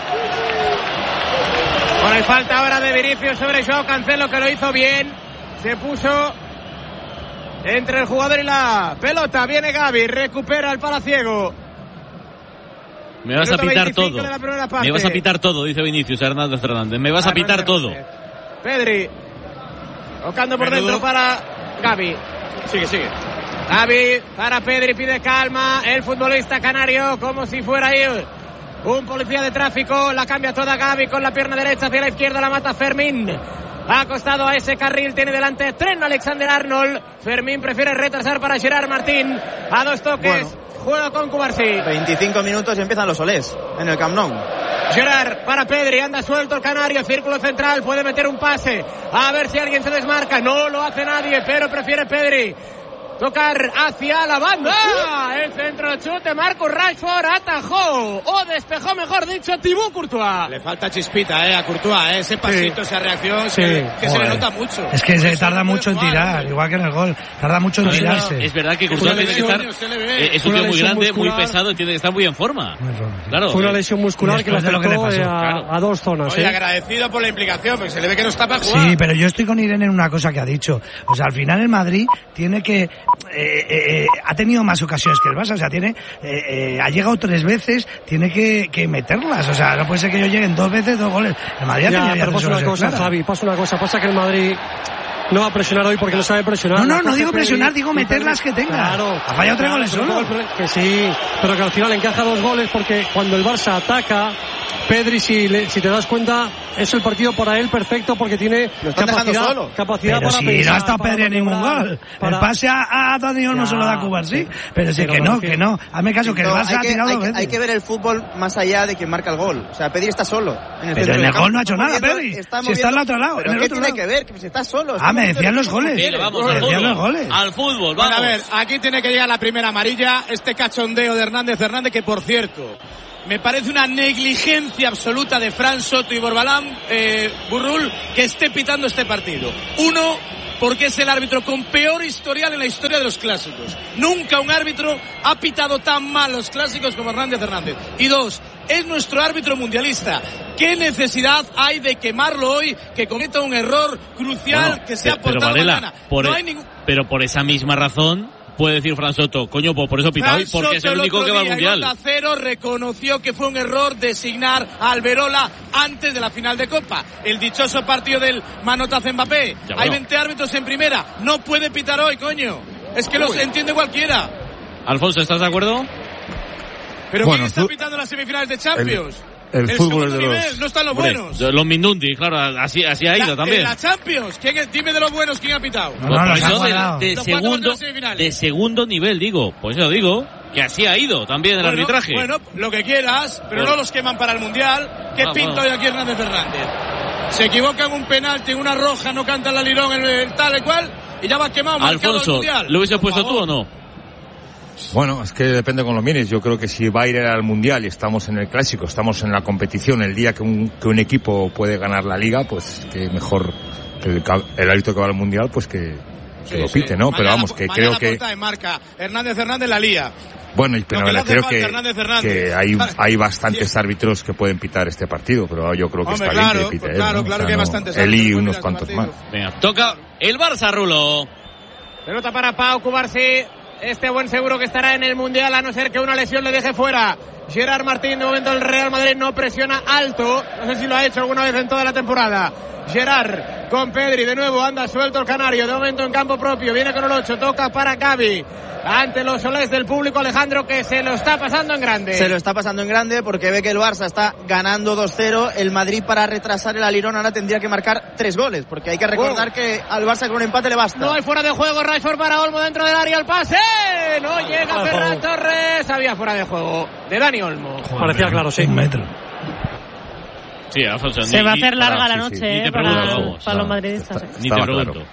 Speaker 5: Bueno, hay falta ahora de Vinicius sobre Joao Cancelo, que lo hizo bien. Se puso entre el jugador y la pelota. Viene Gavi, recupera el palaciego.
Speaker 1: Me vas a pitar todo. Me vas a pitar todo, dice Vinicius Hernández Fernández. Me vas a pitar todo.
Speaker 5: Pedri, tocando por dentro para Gavi. Sigue, sigue. Gavi para Pedri, pide calma. El futbolista canario, como si fuera ahí un policía de tráfico, la cambia toda Gavi con la pierna derecha hacia la izquierda, la mata Fermín. Ha acostado a ese carril, tiene delante Trent Alexander-Arnold. Fermín prefiere retrasar para Gerard Martín. A dos toques, bueno, juega con Cubarsí.
Speaker 2: veinticinco minutos y empiezan los olés en el Camp Nou.
Speaker 5: Gerard para Pedri, anda suelto el canario, círculo central, puede meter un pase. A ver si alguien se desmarca, no lo hace nadie, pero prefiere Pedri tocar hacia la banda. El centro chute, Marcus Rashford atajó o despejó, mejor dicho, Thibaut Courtois.
Speaker 4: Le falta chispita eh, a Courtois, eh, ese pasito, sí. Esa reacción, sí. que, que se le nota mucho.
Speaker 9: Es que se tarda mucho en tirar, ¿no? Igual que en el gol, tarda mucho en tirarse.
Speaker 1: Es verdad que Courtois tiene que estar, eh, es un tío muy grande, muscular, muy pesado, tiene que estar muy en forma. Muy claro.
Speaker 3: Fue una lesión muscular que le afectó que le pasó, a, claro. a dos zonas.
Speaker 4: Oye,
Speaker 3: ¿eh?
Speaker 4: agradecido por la implicación, porque se le ve que no está para jugar.
Speaker 9: Sí, pero yo estoy con Irene en una cosa que ha dicho. O sea, al final el Madrid tiene que... Eh, eh, ha tenido más ocasiones que el Barça, o sea, tiene eh, eh, ha llegado tres veces, tiene que, que meterlas, o sea, no puede ser que ellos lleguen dos veces, dos goles. El Madrid
Speaker 3: ya,
Speaker 9: ha
Speaker 3: pero pasa una cosa, clara. Javi, pasa una cosa, pasa que el Madrid no va a presionar hoy porque no sabe presionar.
Speaker 9: No, no, no digo presionar, digo meterlas que tenga.
Speaker 3: Claro.
Speaker 9: Ha fallado tres goles solo.
Speaker 3: Que sí, pero que al final encaja dos goles porque cuando el Barça ataca, Pedri, si, le, si te das cuenta, es el partido para él perfecto porque tiene capacidad,
Speaker 2: solo.
Speaker 3: capacidad
Speaker 9: pero
Speaker 3: para
Speaker 9: si
Speaker 3: pensar.
Speaker 9: No ha estado Pedri en ningún gol. Para... El pase a, a Dani Olmo se lo da Cuba, sí. Pero sí que no, que no. Hazme caso, que el Barça ha tirado
Speaker 2: hay
Speaker 9: dos veces.
Speaker 2: Hay que ver el fútbol más allá de quien marca el gol. O sea, Pedri está solo.
Speaker 9: En el pero en el gol no ha hecho nada, Pedri. Si está al otro lado.
Speaker 2: ¿Pero qué tiene que ver? Que si está solo.
Speaker 9: Ah, me decían los goles.
Speaker 1: Sí, vamos, al
Speaker 9: fútbol. Los goles.
Speaker 1: Al fútbol, vamos.
Speaker 4: Bueno, a ver, aquí tiene que llegar la primera amarilla. Este cachondeo de Hernández Hernández, que por cierto, me parece una negligencia absoluta de Fran Soto y Borbalán, eh, Burrul, que esté pitando este partido. Uno, porque es el árbitro con peor historial en la historia de los clásicos. Nunca un árbitro ha pitado tan mal los clásicos como Hernández Hernández. Y dos, es nuestro árbitro mundialista. ¿Qué necesidad hay de quemarlo hoy, que cometa un error crucial, bueno, que sea
Speaker 1: pero,
Speaker 4: por
Speaker 1: Varela,
Speaker 4: mañana?
Speaker 1: Por
Speaker 4: no
Speaker 1: el,
Speaker 4: hay ningún...
Speaker 1: Pero por esa misma razón puede decir Fran Soto, coño, pues por eso pita hoy, porque es el único que va al Mundial.
Speaker 4: El Cero reconoció que fue un error designar a Alberola antes de la final de Copa. El dichoso partido del manotazo Mbappé. Ya, bueno. Hay veinte árbitros en primera, no puede pitar hoy, coño. Es que Uy. Los entiende cualquiera.
Speaker 1: Alfonso, ¿estás de acuerdo?
Speaker 4: ¿Pero
Speaker 10: bueno,
Speaker 4: quién está
Speaker 10: tú...
Speaker 4: pitando las semifinales de Champions?
Speaker 10: El, el, el fútbol es de
Speaker 4: nivel,
Speaker 10: los...
Speaker 4: no están los
Speaker 1: Hombre,
Speaker 4: buenos.
Speaker 1: Los Mindundi, claro, así, así ha ido
Speaker 4: la,
Speaker 1: también.
Speaker 4: En la Champions, ¿quién es? Dime de los buenos quién ha pitado.
Speaker 9: No, no,
Speaker 1: pues
Speaker 9: no,
Speaker 1: eso de, de, segundo, de segundo nivel, digo. Pues eso digo, que así ha ido también el
Speaker 4: bueno,
Speaker 1: arbitraje.
Speaker 4: Bueno, lo que quieras, pero bueno. No los queman para el Mundial. ¿Qué ah, pinta bueno. Hoy aquí Hernández Fernández? Se equivoca en un penalti, en una roja, no canta la lirón, el, el tal y cual, y ya va quemado.
Speaker 1: Alfonso, ¿lo hubiese puesto tú o no?
Speaker 10: Bueno, es que depende con los mires. Yo creo que si va a ir al Mundial y estamos en el Clásico, estamos en la competición, el día que un, que un equipo puede ganar la Liga, pues que mejor el, el árbitro que va al Mundial, pues que, que sí, lo pite, sí. ¿no? Mañana, pero vamos, que creo que...
Speaker 4: En marca. Hernández Hernández la lía.
Speaker 10: Bueno, pero no, creo que, Hernández, Hernández. que hay, hay bastantes sí. árbitros que pueden pitar este partido, pero yo creo que
Speaker 4: Hombre,
Speaker 10: está
Speaker 4: claro,
Speaker 10: bien que pite él.
Speaker 4: Claro,
Speaker 10: ¿no?
Speaker 4: claro
Speaker 10: o sea,
Speaker 4: que hay
Speaker 10: no,
Speaker 4: bastantes
Speaker 10: él y unos
Speaker 4: este
Speaker 10: cuantos más.
Speaker 1: Venga, toca el Barça, Rulo.
Speaker 5: Pelota para Pau Cubarsí. Este buen seguro que estará en el Mundial, a no ser que una lesión le deje fuera. Gerard Martín, de momento el Real Madrid no presiona alto. No sé si lo ha hecho alguna vez en toda la temporada. Gerard con Pedri, de nuevo anda suelto el canario, de momento en campo propio, viene con el ocho, toca para Gavi. Ante los solés del público, Alejandro, que se lo está pasando en grande.
Speaker 2: Se lo está pasando en grande porque ve que el Barça está ganando dos cero. El Madrid, para retrasar el alirón, ahora tendría que marcar tres goles, porque hay que recordar oh. que al Barça con un empate le basta.
Speaker 5: No hay fuera de juego, Rashford para Olmo dentro del área, el pase. No llega oh, Ferran oh. Torres. Había fuera de juego de Dani Olmo.
Speaker 3: Joder, parecía claro, sí. Un metro.
Speaker 1: Sí, Alfonso,
Speaker 7: se
Speaker 1: ni,
Speaker 7: va a hacer larga
Speaker 1: para,
Speaker 7: la noche,
Speaker 1: sí, sí.
Speaker 7: eh,
Speaker 1: Ni te
Speaker 7: para,
Speaker 1: pregunto, vamos,
Speaker 7: para
Speaker 1: no,
Speaker 7: los madridistas.
Speaker 10: Está,
Speaker 1: ni te pregunto. Claro.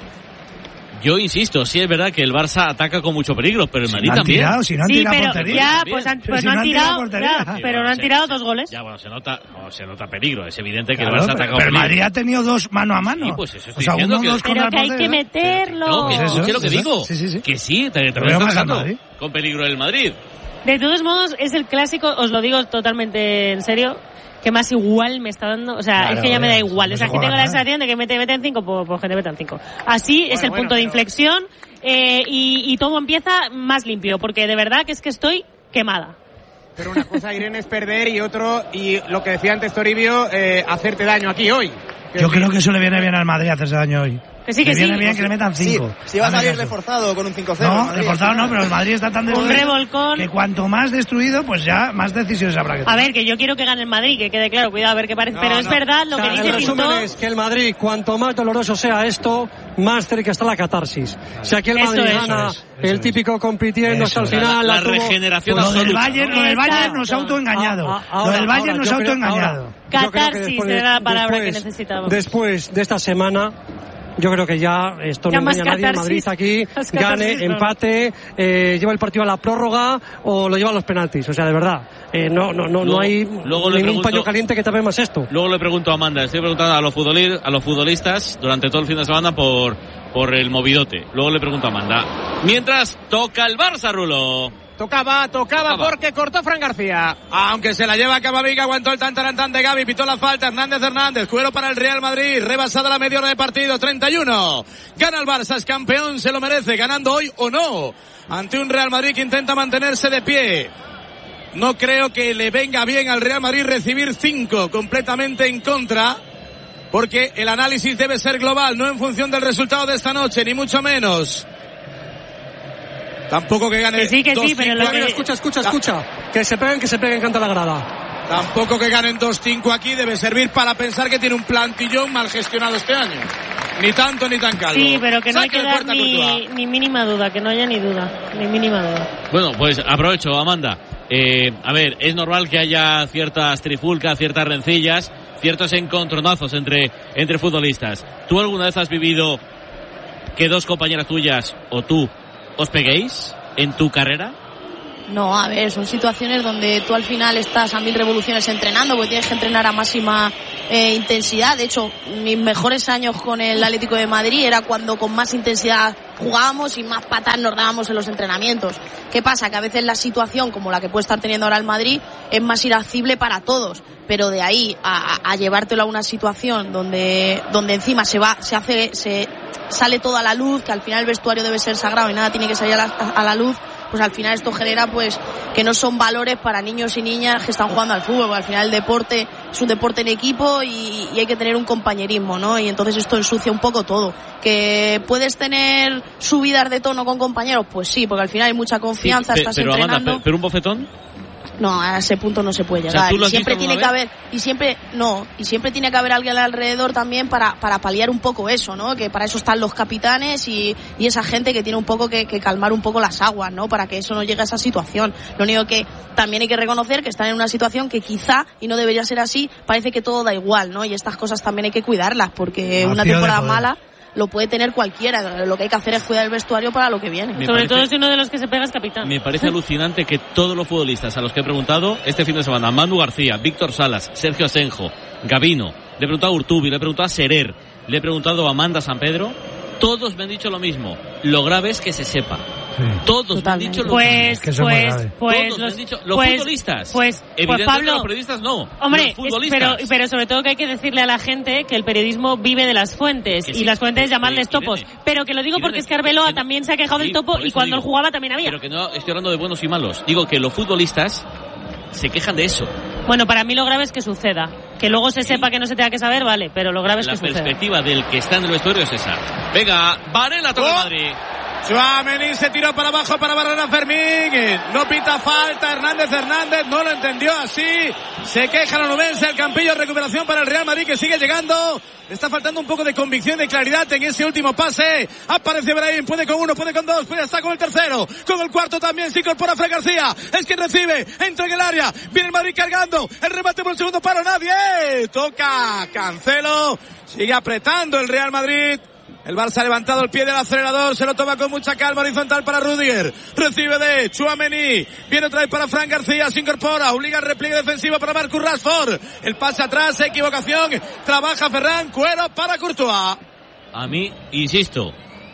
Speaker 1: Yo insisto, sí es verdad que el Barça ataca con mucho peligro, pero el Madrid
Speaker 9: si
Speaker 1: también.
Speaker 9: Tirado, si no han
Speaker 7: sí,
Speaker 9: tirado
Speaker 7: pero
Speaker 9: portería.
Speaker 7: ya, pues, han, pues si no han tirado, ya,
Speaker 1: sí,
Speaker 7: pero no han
Speaker 1: se,
Speaker 7: tirado
Speaker 1: se,
Speaker 7: dos goles.
Speaker 1: Ya, bueno, se nota, no, se nota peligro. Es evidente que
Speaker 9: claro,
Speaker 1: el Barça
Speaker 9: pero,
Speaker 1: ataca
Speaker 9: pero
Speaker 1: peligro.
Speaker 9: el Madrid ha tenido dos mano a mano.
Speaker 1: Sí, pues eso estoy
Speaker 9: o sea,
Speaker 1: diciendo
Speaker 9: uno,
Speaker 1: que,
Speaker 9: dos
Speaker 7: pero que hay que meterlo.
Speaker 1: No, que
Speaker 9: pues
Speaker 1: escuche lo que
Speaker 9: eso,
Speaker 1: digo.
Speaker 9: sí, sí, sí.
Speaker 1: Que sí, te, te lo
Speaker 9: veo
Speaker 1: estás
Speaker 9: más
Speaker 1: con peligro el Madrid.
Speaker 7: De todos modos, es el clásico, os lo digo totalmente en serio, que más igual me está dando, o sea,
Speaker 9: claro,
Speaker 7: es que ya me da igual,
Speaker 9: no
Speaker 7: o sea, que tengo la sensación de que mete, meten cinco, pues, pues que te metan cinco. Así bueno, es el bueno, punto pero... de inflexión, eh, y, y todo empieza más limpio, porque de verdad que es que estoy quemada.
Speaker 5: Pero una cosa, Irene, es perder y otro, y lo que decía antes Toribio, eh, hacerte daño aquí hoy.
Speaker 9: Yo creo que eso le viene bien al Madrid hacerse daño hoy.
Speaker 7: Que sí, que
Speaker 9: le
Speaker 7: sí.
Speaker 9: viene bien que le metan cinco.
Speaker 2: Sí, si va a salir reforzado con un cinco cero.
Speaker 9: No, reforzado no, pero el Madrid está tan destruido.
Speaker 7: Un revolcón.
Speaker 9: Que cuanto más destruido, pues ya más decisiones habrá que tomar.
Speaker 7: A ver, que yo quiero que gane el Madrid, que quede claro, cuidado a ver qué parece. No, pero no. Es verdad lo o sea, que dice
Speaker 3: el resumen
Speaker 7: Pinto.
Speaker 3: Es que el Madrid, cuanto más doloroso sea esto, más cerca está la catarsis. Si aquí el Madrid
Speaker 7: eso
Speaker 3: gana,
Speaker 7: es,
Speaker 3: eso es, el típico compitiendo hasta el final.
Speaker 1: La, la,
Speaker 3: la tuvo,
Speaker 1: regeneración
Speaker 3: pues,
Speaker 1: absoluta.
Speaker 9: Lo del Bayern, lo del Bayern nos ha autoengañado. Ah, ah, ahora, lo del Bayern ahora, nos ha autoengañado.
Speaker 7: Catarsis era la palabra que necesitábamos.
Speaker 3: Después de esta semana, yo creo que ya esto ya no engaña a nadie. El Madrid aquí gane, no. empate, eh, lleva el partido a la prórroga o lo lleva a los penaltis. O sea, de verdad, eh, no, no, no, luego, no hay luego ningún pregunto, paño caliente que tape más esto.
Speaker 1: Luego le pregunto a Amanda, estoy preguntando a los futbolistas, a los futbolistas durante todo el fin de semana por, por el movidote. Luego le pregunto a Amanda. Mientras toca el Barça, Rulo.
Speaker 5: Tocaba, tocaba, tocaba porque cortó Fran García. Aunque se la lleva Camavinga, aguantó el tantarantán de Gavi, pitó la falta. Hernández Hernández, cuero para el Real Madrid, rebasada la media hora de partido, treinta y uno. Gana el Barça, es campeón, se lo merece, ganando hoy o no. Ante un Real Madrid que intenta mantenerse de pie. No creo que le venga bien al Real Madrid recibir cinco, completamente en contra. Porque el análisis debe ser global, no en función del resultado de esta noche, ni mucho menos. Tampoco que gane.
Speaker 7: Que sí, que sí, pero lo que...
Speaker 3: Escucha, escucha, escucha. Que se peguen, que se peguen, canta la grada.
Speaker 4: Tampoco que ganen dos cinco aquí debe servir para pensar que tiene un plantillón mal gestionado este año. Ni tanto ni tan calvo.
Speaker 7: Sí, pero que no hay que dar ni, ni mínima duda, que no haya ni duda, ni mínima duda.
Speaker 1: Bueno, pues aprovecho, Amanda. Eh, a ver, es normal que haya ciertas trifulcas, ciertas rencillas, ciertos encontronazos entre, entre futbolistas. ¿Tú alguna vez has vivido que dos compañeras tuyas o tú os peguéis en tu carrera?
Speaker 6: No, a ver, son situaciones donde tú al final estás a mil revoluciones entrenando, porque tienes que entrenar a máxima eh, intensidad. De hecho, mis mejores años con el Atlético de Madrid era cuando con más intensidad jugábamos y más patas nos dábamos en los entrenamientos. ¿Qué pasa? Que a veces la situación, como la que puede estar teniendo ahora el Madrid, es más irascible para todos. Pero de ahí a, a, a llevártelo a una situación donde, donde encima se va, se hace, se sale todo a la luz, que al final el vestuario debe ser sagrado y nada tiene que salir a la, a la luz, pues al final esto genera pues que no son valores para niños y niñas que están jugando al fútbol, porque al final el deporte es un deporte en equipo y, y hay que tener un compañerismo, ¿no? Y entonces esto ensucia un poco todo. ¿Que puedes tener subidas de tono con compañeros? Pues sí, porque al final hay mucha confianza, sí, pe, estás
Speaker 1: pero,
Speaker 6: entrenando.
Speaker 1: Amanda, ¿pero un bofetón?
Speaker 6: No, a ese punto no se puede llegar.
Speaker 1: O sea, ¿tú lo
Speaker 6: y siempre tiene
Speaker 1: vez?
Speaker 6: que haber, y siempre, no, y siempre tiene que haber alguien alrededor también para, para paliar un poco eso, ¿no? Que para eso están los capitanes y, y esa gente que tiene un poco que, que calmar un poco las aguas, ¿no? Para que eso no llegue a esa situación. Lo único que también hay que reconocer que están en una situación que quizá, y no debería ser así, parece que todo da igual, ¿no? Y estas cosas también hay que cuidarlas, porque Vacío una temporada mala lo puede tener cualquiera. Lo que hay que hacer es cuidar el vestuario para lo que viene.
Speaker 7: Me Sobre parece, todo si uno de los que se pega es capitán.
Speaker 1: Me parece alucinante que todos los futbolistas a los que he preguntado este fin de semana, Manu García, Víctor Salas, Sergio Asenjo, Gabino, le he preguntado a Urtubi, le he preguntado a Serer, le he preguntado a Amanda San Pedro, todos me han dicho lo mismo. Lo grave es que se sepa. Sí. Todos me han dicho lo
Speaker 7: pues,
Speaker 1: mismo.
Speaker 7: Es que pues, pues,
Speaker 1: todos
Speaker 7: los,
Speaker 1: me han dicho, los
Speaker 7: pues,
Speaker 1: futbolistas.
Speaker 7: Pues,
Speaker 1: evidentemente
Speaker 7: pues Pablo,
Speaker 1: los periodistas no.
Speaker 7: Hombre,
Speaker 1: los futbolistas.
Speaker 7: Es, pero, pero sobre todo que hay que decirle a la gente que el periodismo vive de las fuentes. Que y sí, las fuentes que, llamarles que, topos. Irene, pero que lo digo Irene, porque es que Arbeloa no, también se ha quejado sí, del topo y cuando
Speaker 1: digo,
Speaker 7: él jugaba también había.
Speaker 1: Pero que no estoy hablando de buenos y malos. Digo que los futbolistas se quejan de eso.
Speaker 7: Bueno, para mí lo grave es que suceda. Que luego se sepa que no se tenga que saber, vale, pero lo grave es
Speaker 1: la
Speaker 7: que suceda.
Speaker 1: La perspectiva del que está en el vestuario es esa. Venga, Varela toca
Speaker 4: oh.
Speaker 1: Madrid.
Speaker 4: Tchouaméni se tiró para abajo para barrer a Fermín. No pita falta. Hernández Hernández no lo entendió así. Se queja la nubense. El Campillo, recuperación para el Real Madrid que sigue llegando. Está faltando un poco de convicción, de claridad en ese último pase. Aparece Brahim. Puede con uno, puede con dos. Puede estar con el tercero. Con el cuarto también se incorpora Fran García. Es quien recibe. Entra en el área. Viene el Madrid cargando. El remate por el segundo palo. Nadie. Toca Cancelo. Sigue apretando el Real Madrid. El Barça ha levantado el pie del acelerador, se lo toma con mucha calma, horizontal para Rudiger, recibe de Tchouaméni, viene otra vez para Fran García, se incorpora, obliga al repliegue defensivo para Marcus Rashford, el pase atrás, equivocación, trabaja Ferran, Cuero para Courtois.
Speaker 1: A mí, insisto,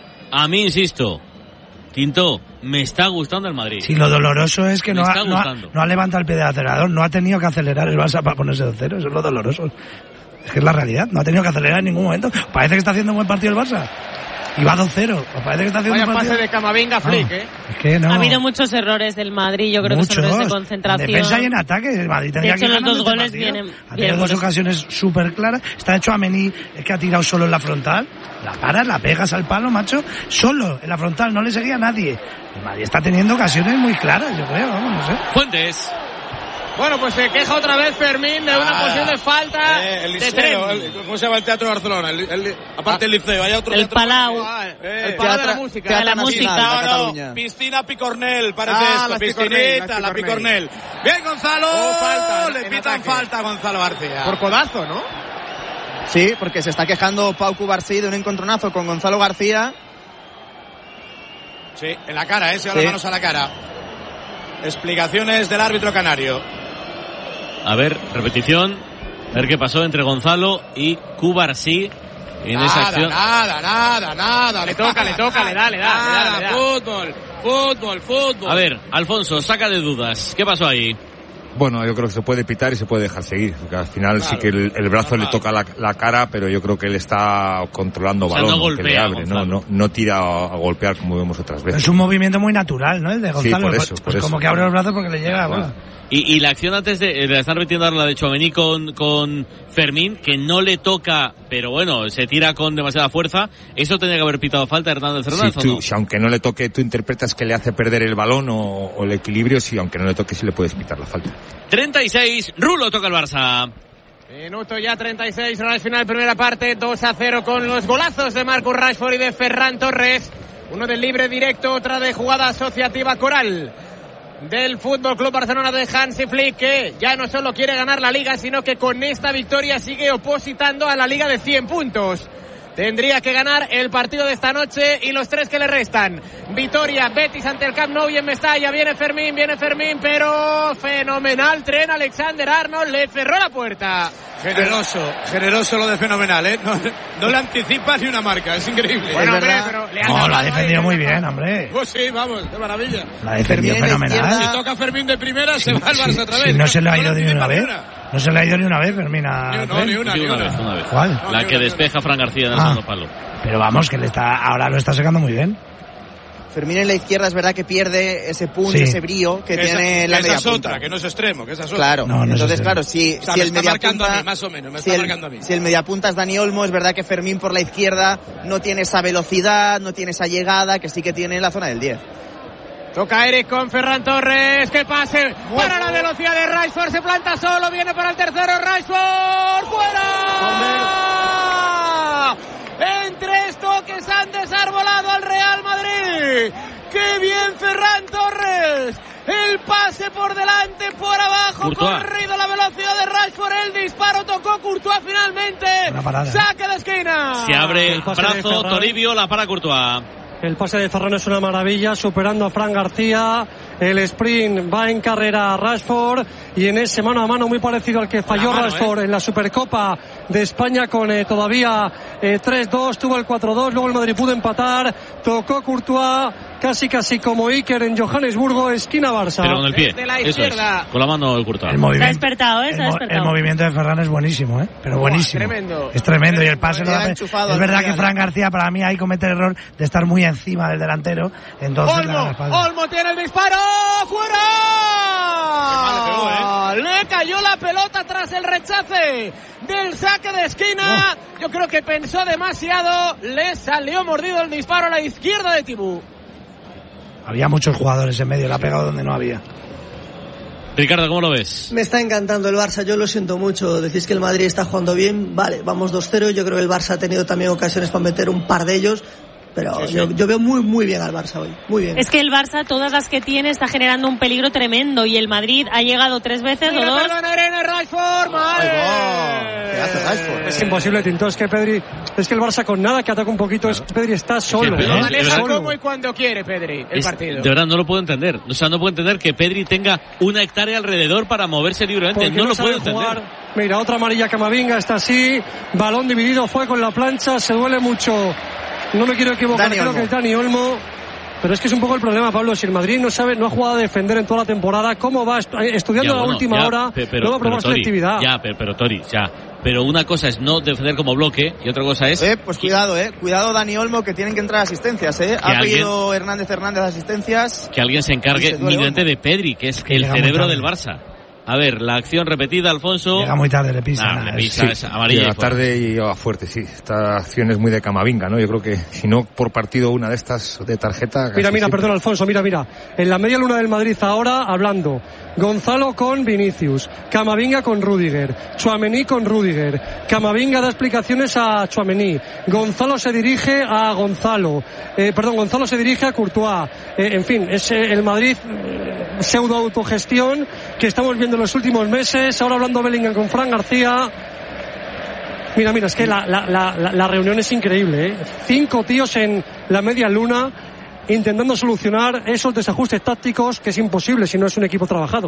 Speaker 1: a mí insisto, Tinto, me está gustando el Madrid.
Speaker 9: Sí, lo doloroso es que no ha, no, ha, no ha levantado el pie del acelerador, no ha tenido que acelerar el Barça para ponerse de cero, eso es lo doloroso. Es que es la realidad, no ha tenido que acelerar en ningún momento. Parece que está haciendo un buen partido el Barça. Y va dos cero. Parece que está haciendo
Speaker 5: Vaya
Speaker 9: un partido.
Speaker 5: pase de Camavinga, Flick,
Speaker 9: no,
Speaker 5: ¿eh?
Speaker 9: Es que no.
Speaker 7: Ha habido muchos errores del Madrid, yo creo
Speaker 9: muchos.
Speaker 7: que son errores de concentración.
Speaker 9: En defensa y en ataque. El Madrid tendría
Speaker 7: de hecho,
Speaker 9: que
Speaker 7: los dos
Speaker 9: este
Speaker 7: goles
Speaker 9: partido.
Speaker 7: vienen.
Speaker 9: Ha tenido dos ocasiones súper claras. Está hecho a Mení, es que ha tirado solo en la frontal. La paras, la pegas al palo, macho. Solo en la frontal, no le seguía a nadie. El Madrid está teniendo ocasiones muy claras, yo creo, vamos, no sé.
Speaker 1: Fuentes.
Speaker 5: Bueno, pues se queja otra vez Fermín de ah, una posición de falta
Speaker 4: eh, el
Speaker 5: de
Speaker 4: liceo,
Speaker 5: tren.
Speaker 4: El, ¿Cómo se llama el Teatro de Barcelona? El, el, aparte ah, el liceo, hay otro
Speaker 7: el
Speaker 4: teatro.
Speaker 7: Palau.
Speaker 4: Ah, eh,
Speaker 5: el Palau de la música.
Speaker 7: Teatro
Speaker 5: de la música.
Speaker 4: No, no, piscina Picornell, parece
Speaker 5: ah,
Speaker 4: esto. Piscinita, la Picornell. Bien, Gonzalo.
Speaker 5: Oh, falta,
Speaker 4: le pitan falta a Gonzalo García.
Speaker 5: Por codazo, ¿no?
Speaker 2: Sí, porque se está quejando Pau Cubarsí de un encontronazo con Gonzalo García.
Speaker 4: Sí, en la cara, ¿eh? Se va
Speaker 2: sí.
Speaker 4: las manos a la cara. Explicaciones del árbitro canario.
Speaker 1: A ver, repetición. A ver qué pasó entre Gonzalo y Cubarsí en
Speaker 4: nada,
Speaker 1: esa acción.
Speaker 4: Nada, nada, nada.
Speaker 5: Le toca, le toca, le da, le da.
Speaker 4: Nada,
Speaker 5: le da, le da.
Speaker 4: fútbol, fútbol, fútbol.
Speaker 1: A ver, Alfonso, saca de dudas. ¿Qué pasó ahí?
Speaker 10: Bueno, yo creo que se puede pitar y se puede dejar seguir, porque al final claro, sí que el, el brazo claro. le toca la, la cara, pero yo creo que él está controlando o sea, balón,
Speaker 1: no golpea,
Speaker 10: que le abre, no, no, no tira a, a golpear como vemos otras veces.
Speaker 9: Es un movimiento muy natural, ¿no? El de Gonzalo.
Speaker 10: Sí, por eso,
Speaker 9: pues
Speaker 10: por
Speaker 9: como
Speaker 10: eso.
Speaker 9: que abre los brazos porque le llega, bueno.
Speaker 1: Y, y la acción antes de, de estar metiendo ahora la de Tchouaméni con, con Fermín, que no le toca, pero bueno, se tira con demasiada fuerza, eso tendría que haber pitado falta Hernández Hernández.
Speaker 10: Sí, tú, no? Si aunque no le toque, tú interpretas que le hace perder el balón o, o el equilibrio, si aunque no le toque, sí le puedes pitar la falta.
Speaker 1: treinta y seis, Rulo toca el Barça.
Speaker 5: Minuto ya treinta y seis, hora final, primera parte, dos a cero con los golazos de Marcus Rashford y de Ferran Torres. Uno del libre directo, otra de jugada asociativa coral del Fútbol Club Barcelona de Hansi Flick, que ya no solo quiere ganar la Liga, sino que con esta victoria sigue opositando a la Liga de cien puntos. Tendría que ganar el partido de esta noche y los tres que le restan. Vitoria, Betis ante el Camp Nou y en Mestalla. Viene Fermín, viene Fermín, pero fenomenal tren. Alexander Arnold le cerró la puerta.
Speaker 4: Generoso, generoso lo de fenomenal, ¿eh? No, no le anticipa ni una marca, es increíble.
Speaker 5: Bueno,
Speaker 4: es
Speaker 5: hombre, pero le
Speaker 9: no, lo ha defendido muy bien, hombre.
Speaker 4: Pues sí, vamos, de maravilla.
Speaker 9: La ha defendido fenomenal.
Speaker 4: Si toca Fermín de primera, se
Speaker 9: sí,
Speaker 4: va al Barça
Speaker 9: sí,
Speaker 4: otra vez.
Speaker 9: Sí, no se le ha ido
Speaker 4: no
Speaker 9: ni una vez. No se le ha ido ni una vez, Fermín. A...
Speaker 4: No, ni una,
Speaker 1: sí,
Speaker 4: ni
Speaker 1: una,
Speaker 4: una.
Speaker 1: vez, una vez.
Speaker 9: ¿Cuál?
Speaker 1: La
Speaker 4: no,
Speaker 1: que
Speaker 4: una,
Speaker 1: despeja Fran García en el
Speaker 9: ah,
Speaker 1: segundo palo.
Speaker 9: Pero vamos, que le está, ahora lo está sacando muy bien.
Speaker 2: Fermín en la izquierda es verdad que pierde ese punch,
Speaker 9: sí.
Speaker 2: ese brío que, que tiene
Speaker 4: esa,
Speaker 2: la
Speaker 4: que
Speaker 2: media
Speaker 4: esa
Speaker 2: punta.
Speaker 4: Otra, que no es extremo, que esa es otra.
Speaker 2: Claro,
Speaker 9: no, no
Speaker 2: entonces
Speaker 9: es
Speaker 2: claro, si,
Speaker 4: o sea,
Speaker 2: si
Speaker 4: me
Speaker 2: el
Speaker 4: está
Speaker 2: media
Speaker 4: marcando
Speaker 2: punta,
Speaker 4: a mí, más o menos, me
Speaker 2: si
Speaker 4: está
Speaker 2: el,
Speaker 4: marcando a mí.
Speaker 2: Si el mediapunta es Dani Olmo, es verdad que Fermín por la izquierda no tiene esa velocidad, no tiene esa llegada que sí que tiene en la zona del diez.
Speaker 5: Toca Eric con Ferran Torres, que pase para la velocidad de Rashford, se planta solo, viene para el tercero Rashford, ¡fuera! En tres toques han desarbolado al Real Madrid. ¡Qué bien Ferran Torres! El pase por delante, por abajo,
Speaker 1: Courtois.
Speaker 5: corrido la velocidad de Rashford, el disparo tocó Courtois finalmente. Saque de esquina.
Speaker 1: Se abre el brazo, Toribio, la para Courtois.
Speaker 3: El pase de Ferran es una maravilla, superando a Fran García. El sprint va en carrera a Rashford y en ese mano a mano muy parecido al que falló mano, Rashford ¿eh? en la Supercopa de España con eh, todavía eh, tres dos, tuvo el cuatro dos, luego el Madrid pudo empatar, tocó Courtois casi casi como Iker en Johannesburgo, esquina Barça.
Speaker 1: Pero con el pie, la eso es, con la mano el Courtois.
Speaker 9: El movimiento,
Speaker 7: se ha despertado, ¿eh? Se ha despertado.
Speaker 9: El movimiento de Ferran es buenísimo, ¿eh? Pero buenísimo.
Speaker 5: Oh, tremendo.
Speaker 9: Es tremendo y el pase lo da. Es verdad que Fran García para mí ahí comete el error de estar muy encima del delantero. Entonces
Speaker 5: Olmo, Olmo tiene el disparo, fuera. Pegó, ¿eh? Le cayó la pelota tras el rechace del saque de esquina. Oh. Yo creo que pensó demasiado. Le salió mordido el disparo a la izquierda de Tibú.
Speaker 9: Había muchos jugadores en medio, la ha pegado donde no había.
Speaker 1: Ricardo, ¿cómo lo ves?
Speaker 8: Me está encantando el Barça, yo lo siento mucho. Decís que el Madrid está jugando bien, vale, vamos dos cero. Yo creo que el Barça ha tenido también ocasiones para meter un par de ellos. Pero sí, sí. Yo, yo veo muy muy bien al Barça hoy, muy bien.
Speaker 7: Es que el Barça, todas las que tiene, está generando un peligro tremendo y el Madrid ha llegado tres veces o dos.
Speaker 5: ¿Qué
Speaker 3: hace Rashford? Es imposible, Tinto, es que Pedri, es que el Barça con nada que ataca un poquito, es que Pedri está solo.
Speaker 5: Sí,
Speaker 3: ¿eh?
Speaker 5: Maneja como y cuando quiere Pedri el
Speaker 1: es,
Speaker 5: partido.
Speaker 1: De verdad no lo puedo entender, o sea, no puedo entender que Pedri tenga una hectárea alrededor para moverse libremente, no, no lo puedo entender. Jugar.
Speaker 3: Mira, otra amarilla Camavinga, está así, balón dividido, fue con la plancha, se duele mucho. No me quiero equivocar, Dani creo Olmo. que es Dani Olmo. Pero es que es un poco el problema, Pablo. Si el Madrid no sabe, no ha jugado a defender en toda la temporada, ¿cómo va estudiando ya, bueno, la última ya, hora?
Speaker 1: Pero,
Speaker 3: no va a probar selectividad.
Speaker 1: Ya, pero, pero Tori, ya. Pero una cosa es no defender como bloque y otra cosa es...
Speaker 2: Eh, pues cuidado, eh. Cuidado, Dani Olmo, que tienen que entrar asistencias, eh. Ha pedido alguien, Hernández Hernández asistencias.
Speaker 1: Que alguien se encargue mínimamente de Pedri, que es el cerebro del Barça. A ver, la acción repetida, Alfonso.
Speaker 9: Llega muy tarde, le pisa.
Speaker 1: Ah, le pisa,
Speaker 10: sí,
Speaker 1: es amarilla.
Speaker 10: Llega tarde y llega fuerte, sí. Esta acción es muy de Camavinga, ¿no? Yo creo que si no por partido una de estas de tarjeta...
Speaker 3: Mira, mira,
Speaker 10: siempre.
Speaker 3: perdón, Alfonso, mira, mira. En la media luna del Madrid ahora, hablando. Gonzalo con Vinicius. Camavinga con Rüdiger. Tchouaméni con Rüdiger. Camavinga da explicaciones a Tchouaméni. Gonzalo se dirige a Gonzalo. Eh, perdón, Gonzalo se dirige a Courtois. Eh, en fin, es eh, el Madrid eh, pseudo autogestión que estamos viendo en los últimos meses. Ahora hablando Bellingham con Fran García. Mira, mira, es que la, la, la, la reunión es increíble, ¿eh? Cinco tíos en la media luna intentando solucionar esos desajustes tácticos que es imposible si no es un equipo trabajado.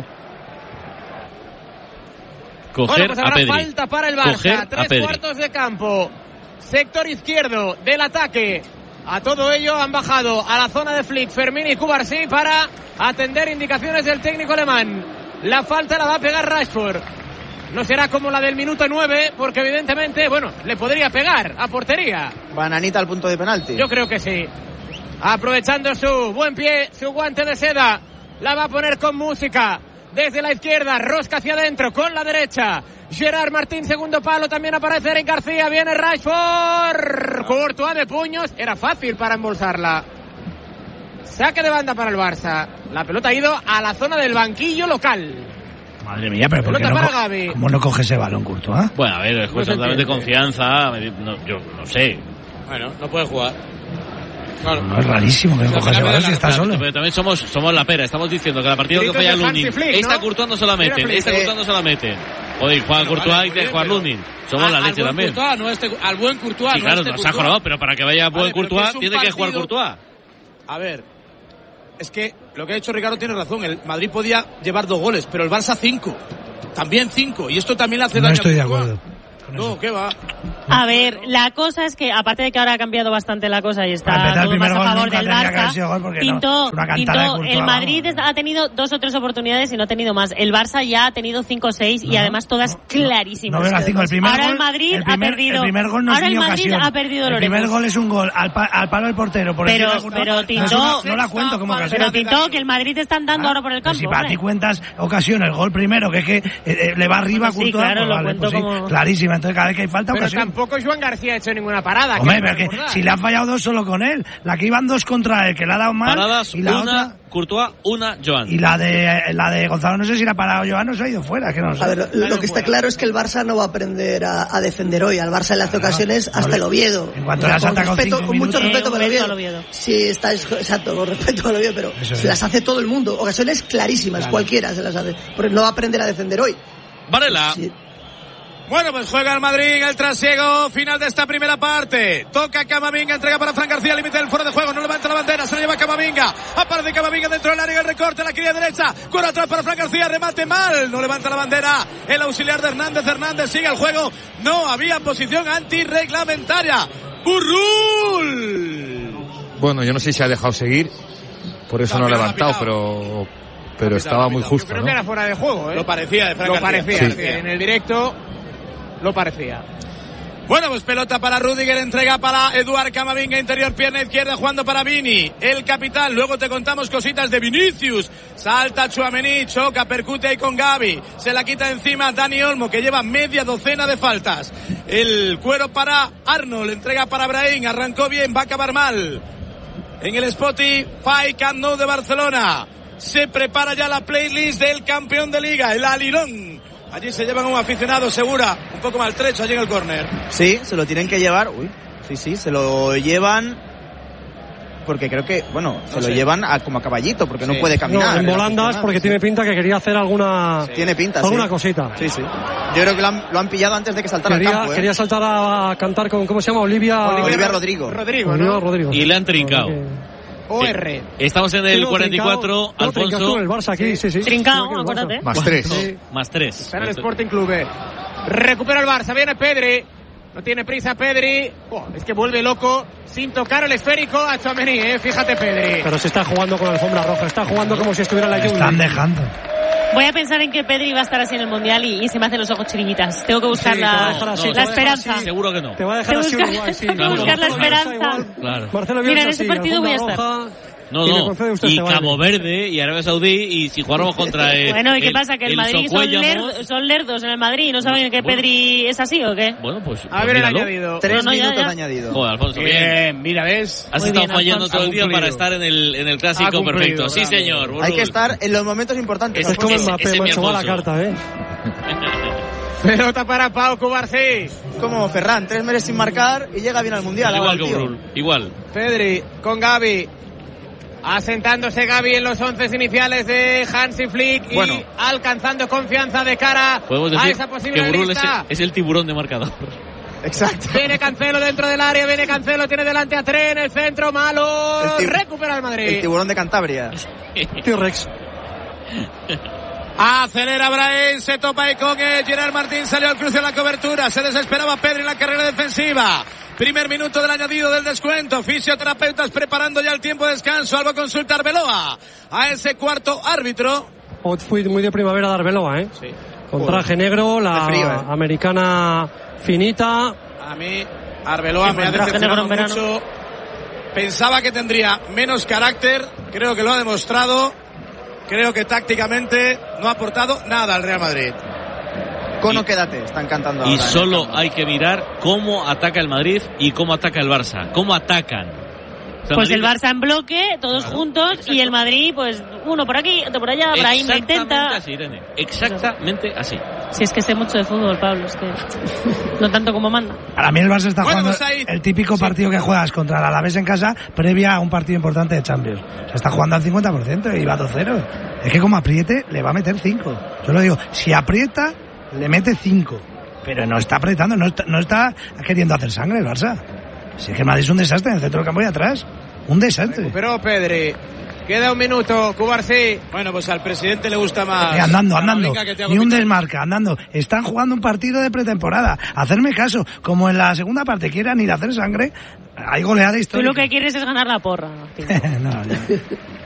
Speaker 1: Coger
Speaker 5: bueno, pues
Speaker 1: a
Speaker 5: habrá
Speaker 1: Pedri.
Speaker 5: falta para el Barça.
Speaker 1: Coger
Speaker 5: Tres cuartos de campo. Sector izquierdo del ataque. A todo ello han bajado a la zona de Flick, Fermín y Cubarsí para atender indicaciones del técnico alemán. La falta la va a pegar Rashford. No será como la del minuto nueve, porque evidentemente, bueno, le podría pegar a portería.
Speaker 2: Bananita al punto de penalti.
Speaker 5: Yo creo que sí. Aprovechando su buen pie, su guante de seda. La va a poner con música. Desde la izquierda, rosca hacia adentro, con la derecha. Gerard Martín, segundo palo, también aparece Eric García. Viene Rashford. Courtois de puños. Era fácil para embolsarla. Saque de banda para el Barça. La pelota ha ido a la zona del banquillo local.
Speaker 9: Madre mía, pero ¿por qué no, co- ¿cómo no coge ese balón, Courtois?
Speaker 1: Bueno, a ver, es cuestión no de confianza. No, yo no sé.
Speaker 5: Bueno, no puede jugar.
Speaker 9: Claro. No, es rarísimo que no coja ese balón si está solo.
Speaker 1: Pero también somos, somos la pera. Estamos diciendo que la partida que falla Lunin, esta Courtois no se la meten, esta Courtois no se la meten. Oye, juega Courtois y te juega Lunin. Somos la leche también.
Speaker 5: Courtois, no este, al buen Courtois.
Speaker 1: Sí, claro,
Speaker 5: no este
Speaker 1: nos ha jorobado, pero para que vaya buen Courtois tiene que jugar Courtois.
Speaker 12: A ver, es que lo que ha dicho Ricardo tiene razón. El Madrid podía llevar dos goles, pero el Barça cinco. También cinco. Y esto también le hace
Speaker 9: daño.
Speaker 12: No
Speaker 9: estoy de acuerdo.
Speaker 12: No, ¿qué va?
Speaker 7: A ver, la cosa es que, aparte de que ahora ha cambiado bastante la cosa y está todo más a favor del Barça, Tinto,
Speaker 9: no,
Speaker 7: Tinto, el Madrid ha tenido dos o tres oportunidades y no ha tenido más. El Barça ya ha tenido cinco o seis y no, además todas no, clarísimas.
Speaker 9: No, no cinco. El primer
Speaker 7: ahora
Speaker 9: gol,
Speaker 7: el Madrid
Speaker 9: el primer,
Speaker 7: ha perdido.
Speaker 9: El primer gol no
Speaker 7: ahora
Speaker 9: es
Speaker 7: el Madrid
Speaker 9: ocasión.
Speaker 7: ha perdido
Speaker 9: El primer gol es un gol al, pa, al palo del portero. Por
Speaker 7: pero, pero Tinto,
Speaker 9: no, no la cuento como ocasión.
Speaker 7: Pero Tinto, que el Madrid te están dando ah, ahora por el campo.
Speaker 9: Si para ti cuentas ocasión, el gol primero, que es que eh, le va arriba a
Speaker 7: pues sí, Courtois,
Speaker 9: claro,
Speaker 7: pues vale, pues sí,
Speaker 9: como... clarísima. Entonces cada vez que hay falta,
Speaker 5: pero
Speaker 9: ocasión.
Speaker 5: tampoco Joan García ha hecho ninguna parada.
Speaker 9: Hombre, pero que si le han fallado dos solo con él, la que iban dos contra él, que le ha dado mal.
Speaker 1: Paradas,
Speaker 9: y la
Speaker 1: una
Speaker 9: otra...
Speaker 1: Courtois, una Joan.
Speaker 9: Y la de la de Gonzalo, no sé si la ha parado Joan o se ha ido fuera, que no sé.
Speaker 8: A ver, lo, lo que está claro es que el Barça no va a aprender a, a defender hoy. Al Barça le hace claro, ocasiones no, hasta no, el Oviedo.
Speaker 9: En cuanto las ataca con, respeto,
Speaker 8: con mucho respeto
Speaker 7: eh,
Speaker 8: para el Oviedo.
Speaker 7: Oviedo.
Speaker 8: Sí, está, exacto, con respeto al Oviedo, pero Eso se es. las hace todo el mundo. Ocasiones clarísimas, claro. Cualquiera se las hace. Pero no va a aprender a defender hoy.
Speaker 1: Varela.
Speaker 8: Sí.
Speaker 4: Bueno, pues juega el Madrid en el trasiego final de esta primera parte. Toca Camavinga, entrega para Fran García, límite del fuera de juego, no levanta la bandera, se lo lleva Camavinga. Aparece Camavinga dentro del área, el recorte, la quería derecha, cuero atrás para Fran García, remate mal, no levanta la bandera. El auxiliar de Hernández, Hernández sigue el juego, no había posición antirreglamentaria. ¡Burrul!
Speaker 10: Bueno, yo no sé si ha dejado seguir, por eso no ha levantado, pero pero estaba muy justo,
Speaker 5: Creo
Speaker 10: ¿no?
Speaker 5: que era fuera de juego, ¿eh?
Speaker 4: Lo parecía de Fran
Speaker 5: Lo
Speaker 4: García.
Speaker 5: parecía,
Speaker 4: Sí.
Speaker 5: en el directo lo parecía.
Speaker 4: Bueno, pues pelota para Rüdiger, entrega para Eduard Camavinga, interior, pierna izquierda, jugando para Vini, el capitán. Luego te contamos cositas de Vinicius. Salta Tchouaméni, choca, percute ahí con Gavi. Se la quita encima Dani Olmo, que lleva media docena de faltas. El cuero para Arnold, entrega para Brahim, arrancó bien, va a acabar mal. En el Spotify Camp Nou de Barcelona se prepara ya la playlist del campeón de Liga, el Alirón. Allí se llevan un aficionado, Segura, un poco maltrecho allí en el córner.
Speaker 2: Sí, se lo tienen que llevar. Uy, sí, sí, se lo llevan porque creo que, bueno, se no lo sé. llevan a, como a caballito, porque sí. no puede caminar.
Speaker 3: No, en volandas, porque sí. tiene pinta que quería hacer alguna...
Speaker 2: Sí. Tiene pinta,
Speaker 3: alguna
Speaker 2: sí.
Speaker 3: cosita.
Speaker 2: Sí, sí. Yo creo que lo han, lo han pillado antes de que saltara
Speaker 3: quería,
Speaker 2: al campo, ¿eh?
Speaker 3: Quería saltar a cantar con, ¿cómo se llama? Olivia...
Speaker 2: Olivia, Olivia Rodrigo.
Speaker 5: Rodrigo,
Speaker 3: Olivia
Speaker 5: ¿no?
Speaker 3: Rodrigo.
Speaker 1: Y le han trincado.
Speaker 5: O R.
Speaker 1: Estamos en el cuarenta y cuatro,
Speaker 3: no,
Speaker 1: Alfonso.
Speaker 3: el Barça aquí, sí, sí.
Speaker 7: Trincao, acuérdate.
Speaker 10: Más tres.
Speaker 1: Sí. Más tres.
Speaker 5: Está en el Sporting Club. Recupera el Barça, viene Pedri. No tiene prisa Pedri. Oh, es que vuelve loco sin tocar el esférico a Tchouaméni, eh. Fíjate Pedri.
Speaker 3: Pero se está jugando con la alfombra roja. Está jugando como si estuviera en la lluvia.
Speaker 9: Están dejando.
Speaker 7: Voy a pensar en que Pedri va a estar así en el Mundial y, y se me hacen los ojos chiringuitas. Tengo que buscar
Speaker 3: sí,
Speaker 7: la,
Speaker 3: así,
Speaker 7: la esperanza.
Speaker 1: Así, seguro que no.
Speaker 3: Te va a dejar así Uruguay, sí.
Speaker 7: Tengo que buscar la esperanza.
Speaker 1: Claro.
Speaker 3: Marcelo
Speaker 7: Mira, en
Speaker 3: así,
Speaker 7: ese partido voy a estar.
Speaker 3: Roja,
Speaker 1: No,
Speaker 3: y
Speaker 1: no. Y Cabo Verde y Arabia Saudí, y si jugáramos contra el...
Speaker 7: Bueno, ¿y qué pasa? ¿Que el, el Madrid son,
Speaker 1: Socuéllamos...
Speaker 7: ler, son lerdos en el Madrid y no saben que bueno. Pedri es así o qué?
Speaker 1: Bueno, pues...
Speaker 5: A ver, el añadido.
Speaker 2: Tres
Speaker 7: no, no,
Speaker 2: minutos
Speaker 7: ya, ya.
Speaker 2: añadido.
Speaker 1: Joder, Alfonso, bien.
Speaker 5: Bien, mira, ¿ves?
Speaker 1: Has
Speaker 7: Muy
Speaker 1: estado
Speaker 7: bien,
Speaker 1: fallando
Speaker 7: Alfonso.
Speaker 1: todo el día para estar en el, en el clásico perfecto. Sí, señor.
Speaker 2: Hay que estar en los momentos importantes.
Speaker 3: Es como el Mbappé,
Speaker 1: macho,
Speaker 3: va la carta, ¿eh?
Speaker 5: Pelota para Pau Cubarsí.
Speaker 2: Como Ferran, tres meses sin marcar y llega bien al Mundial.
Speaker 1: Pues igual
Speaker 2: que
Speaker 1: Burrul, igual.
Speaker 5: Pedri con Gavi. Asentándose Gavi en los once iniciales de Hansi Flick y
Speaker 2: bueno.
Speaker 5: alcanzando confianza de cara a esa posible
Speaker 1: que Burrul
Speaker 5: lista.
Speaker 1: Es, es el tiburón de marcador.
Speaker 2: Exacto.
Speaker 5: Viene Cancelo dentro del área, viene Cancelo, tiene delante a Tren en el centro, malo. El recupera el Madrid.
Speaker 2: El tiburón de Cantabria.
Speaker 3: T-Rex.
Speaker 4: Acelera Brahim, se topa ahí con el Gerard Martín, salió al cruce de la cobertura, se desesperaba Pedri en la carrera defensiva. Primer minuto del añadido del descuento, fisioterapeutas preparando ya el tiempo de descanso, algo consulta Arbeloa a ese cuarto árbitro.
Speaker 3: Outfit muy de primavera de Arbeloa, ¿eh?
Speaker 2: Sí.
Speaker 3: Con traje negro, la frío, ¿eh? Americana finita.
Speaker 4: A mí Arbeloa me ha decepcionado mucho. Pensaba que tendría menos carácter, creo que lo ha demostrado. Creo que tácticamente no ha aportado nada al Real Madrid.
Speaker 2: Cono, quédate, están cantando ahora.
Speaker 1: Y solo hay que mirar cómo ataca el Madrid y cómo ataca el Barça. Cómo atacan.
Speaker 7: O sea, pues Madrid... el Barça en bloque, todos claro, juntos, exacto. Y el Madrid, pues uno por aquí, otro por allá, Brahim lo intenta.
Speaker 1: Así, Irene. Exactamente así.
Speaker 7: Si es que sé mucho de fútbol, Pablo, es que no tanto como manda.
Speaker 9: Para mí el Barça está
Speaker 4: bueno,
Speaker 9: jugando
Speaker 4: pues
Speaker 9: el típico sí. partido que juegas contra el Alavés en casa previa a un partido importante de Champions. O sea, está jugando al cincuenta por ciento y va dos cero. Es que como apriete, le va a meter cinco. Yo lo digo, si aprieta, le mete cinco. Pero no está apretando, no está, no está queriendo hacer sangre el Barça. Si es que el Madrid es un desastre en el centro del campo y atrás. Un desastre.
Speaker 5: Recuperó Pedri. Queda un minuto, Cubarsí.
Speaker 4: Bueno, pues al presidente le gusta más.
Speaker 9: Eh, andando, andando. Ni un desmarca, andando. Están jugando un partido de pretemporada. Hacerme caso. Como en la segunda parte quieran ir a hacer sangre, hay goleada histórica.
Speaker 7: Tú lo que quieres es ganar la porra.
Speaker 9: no, no.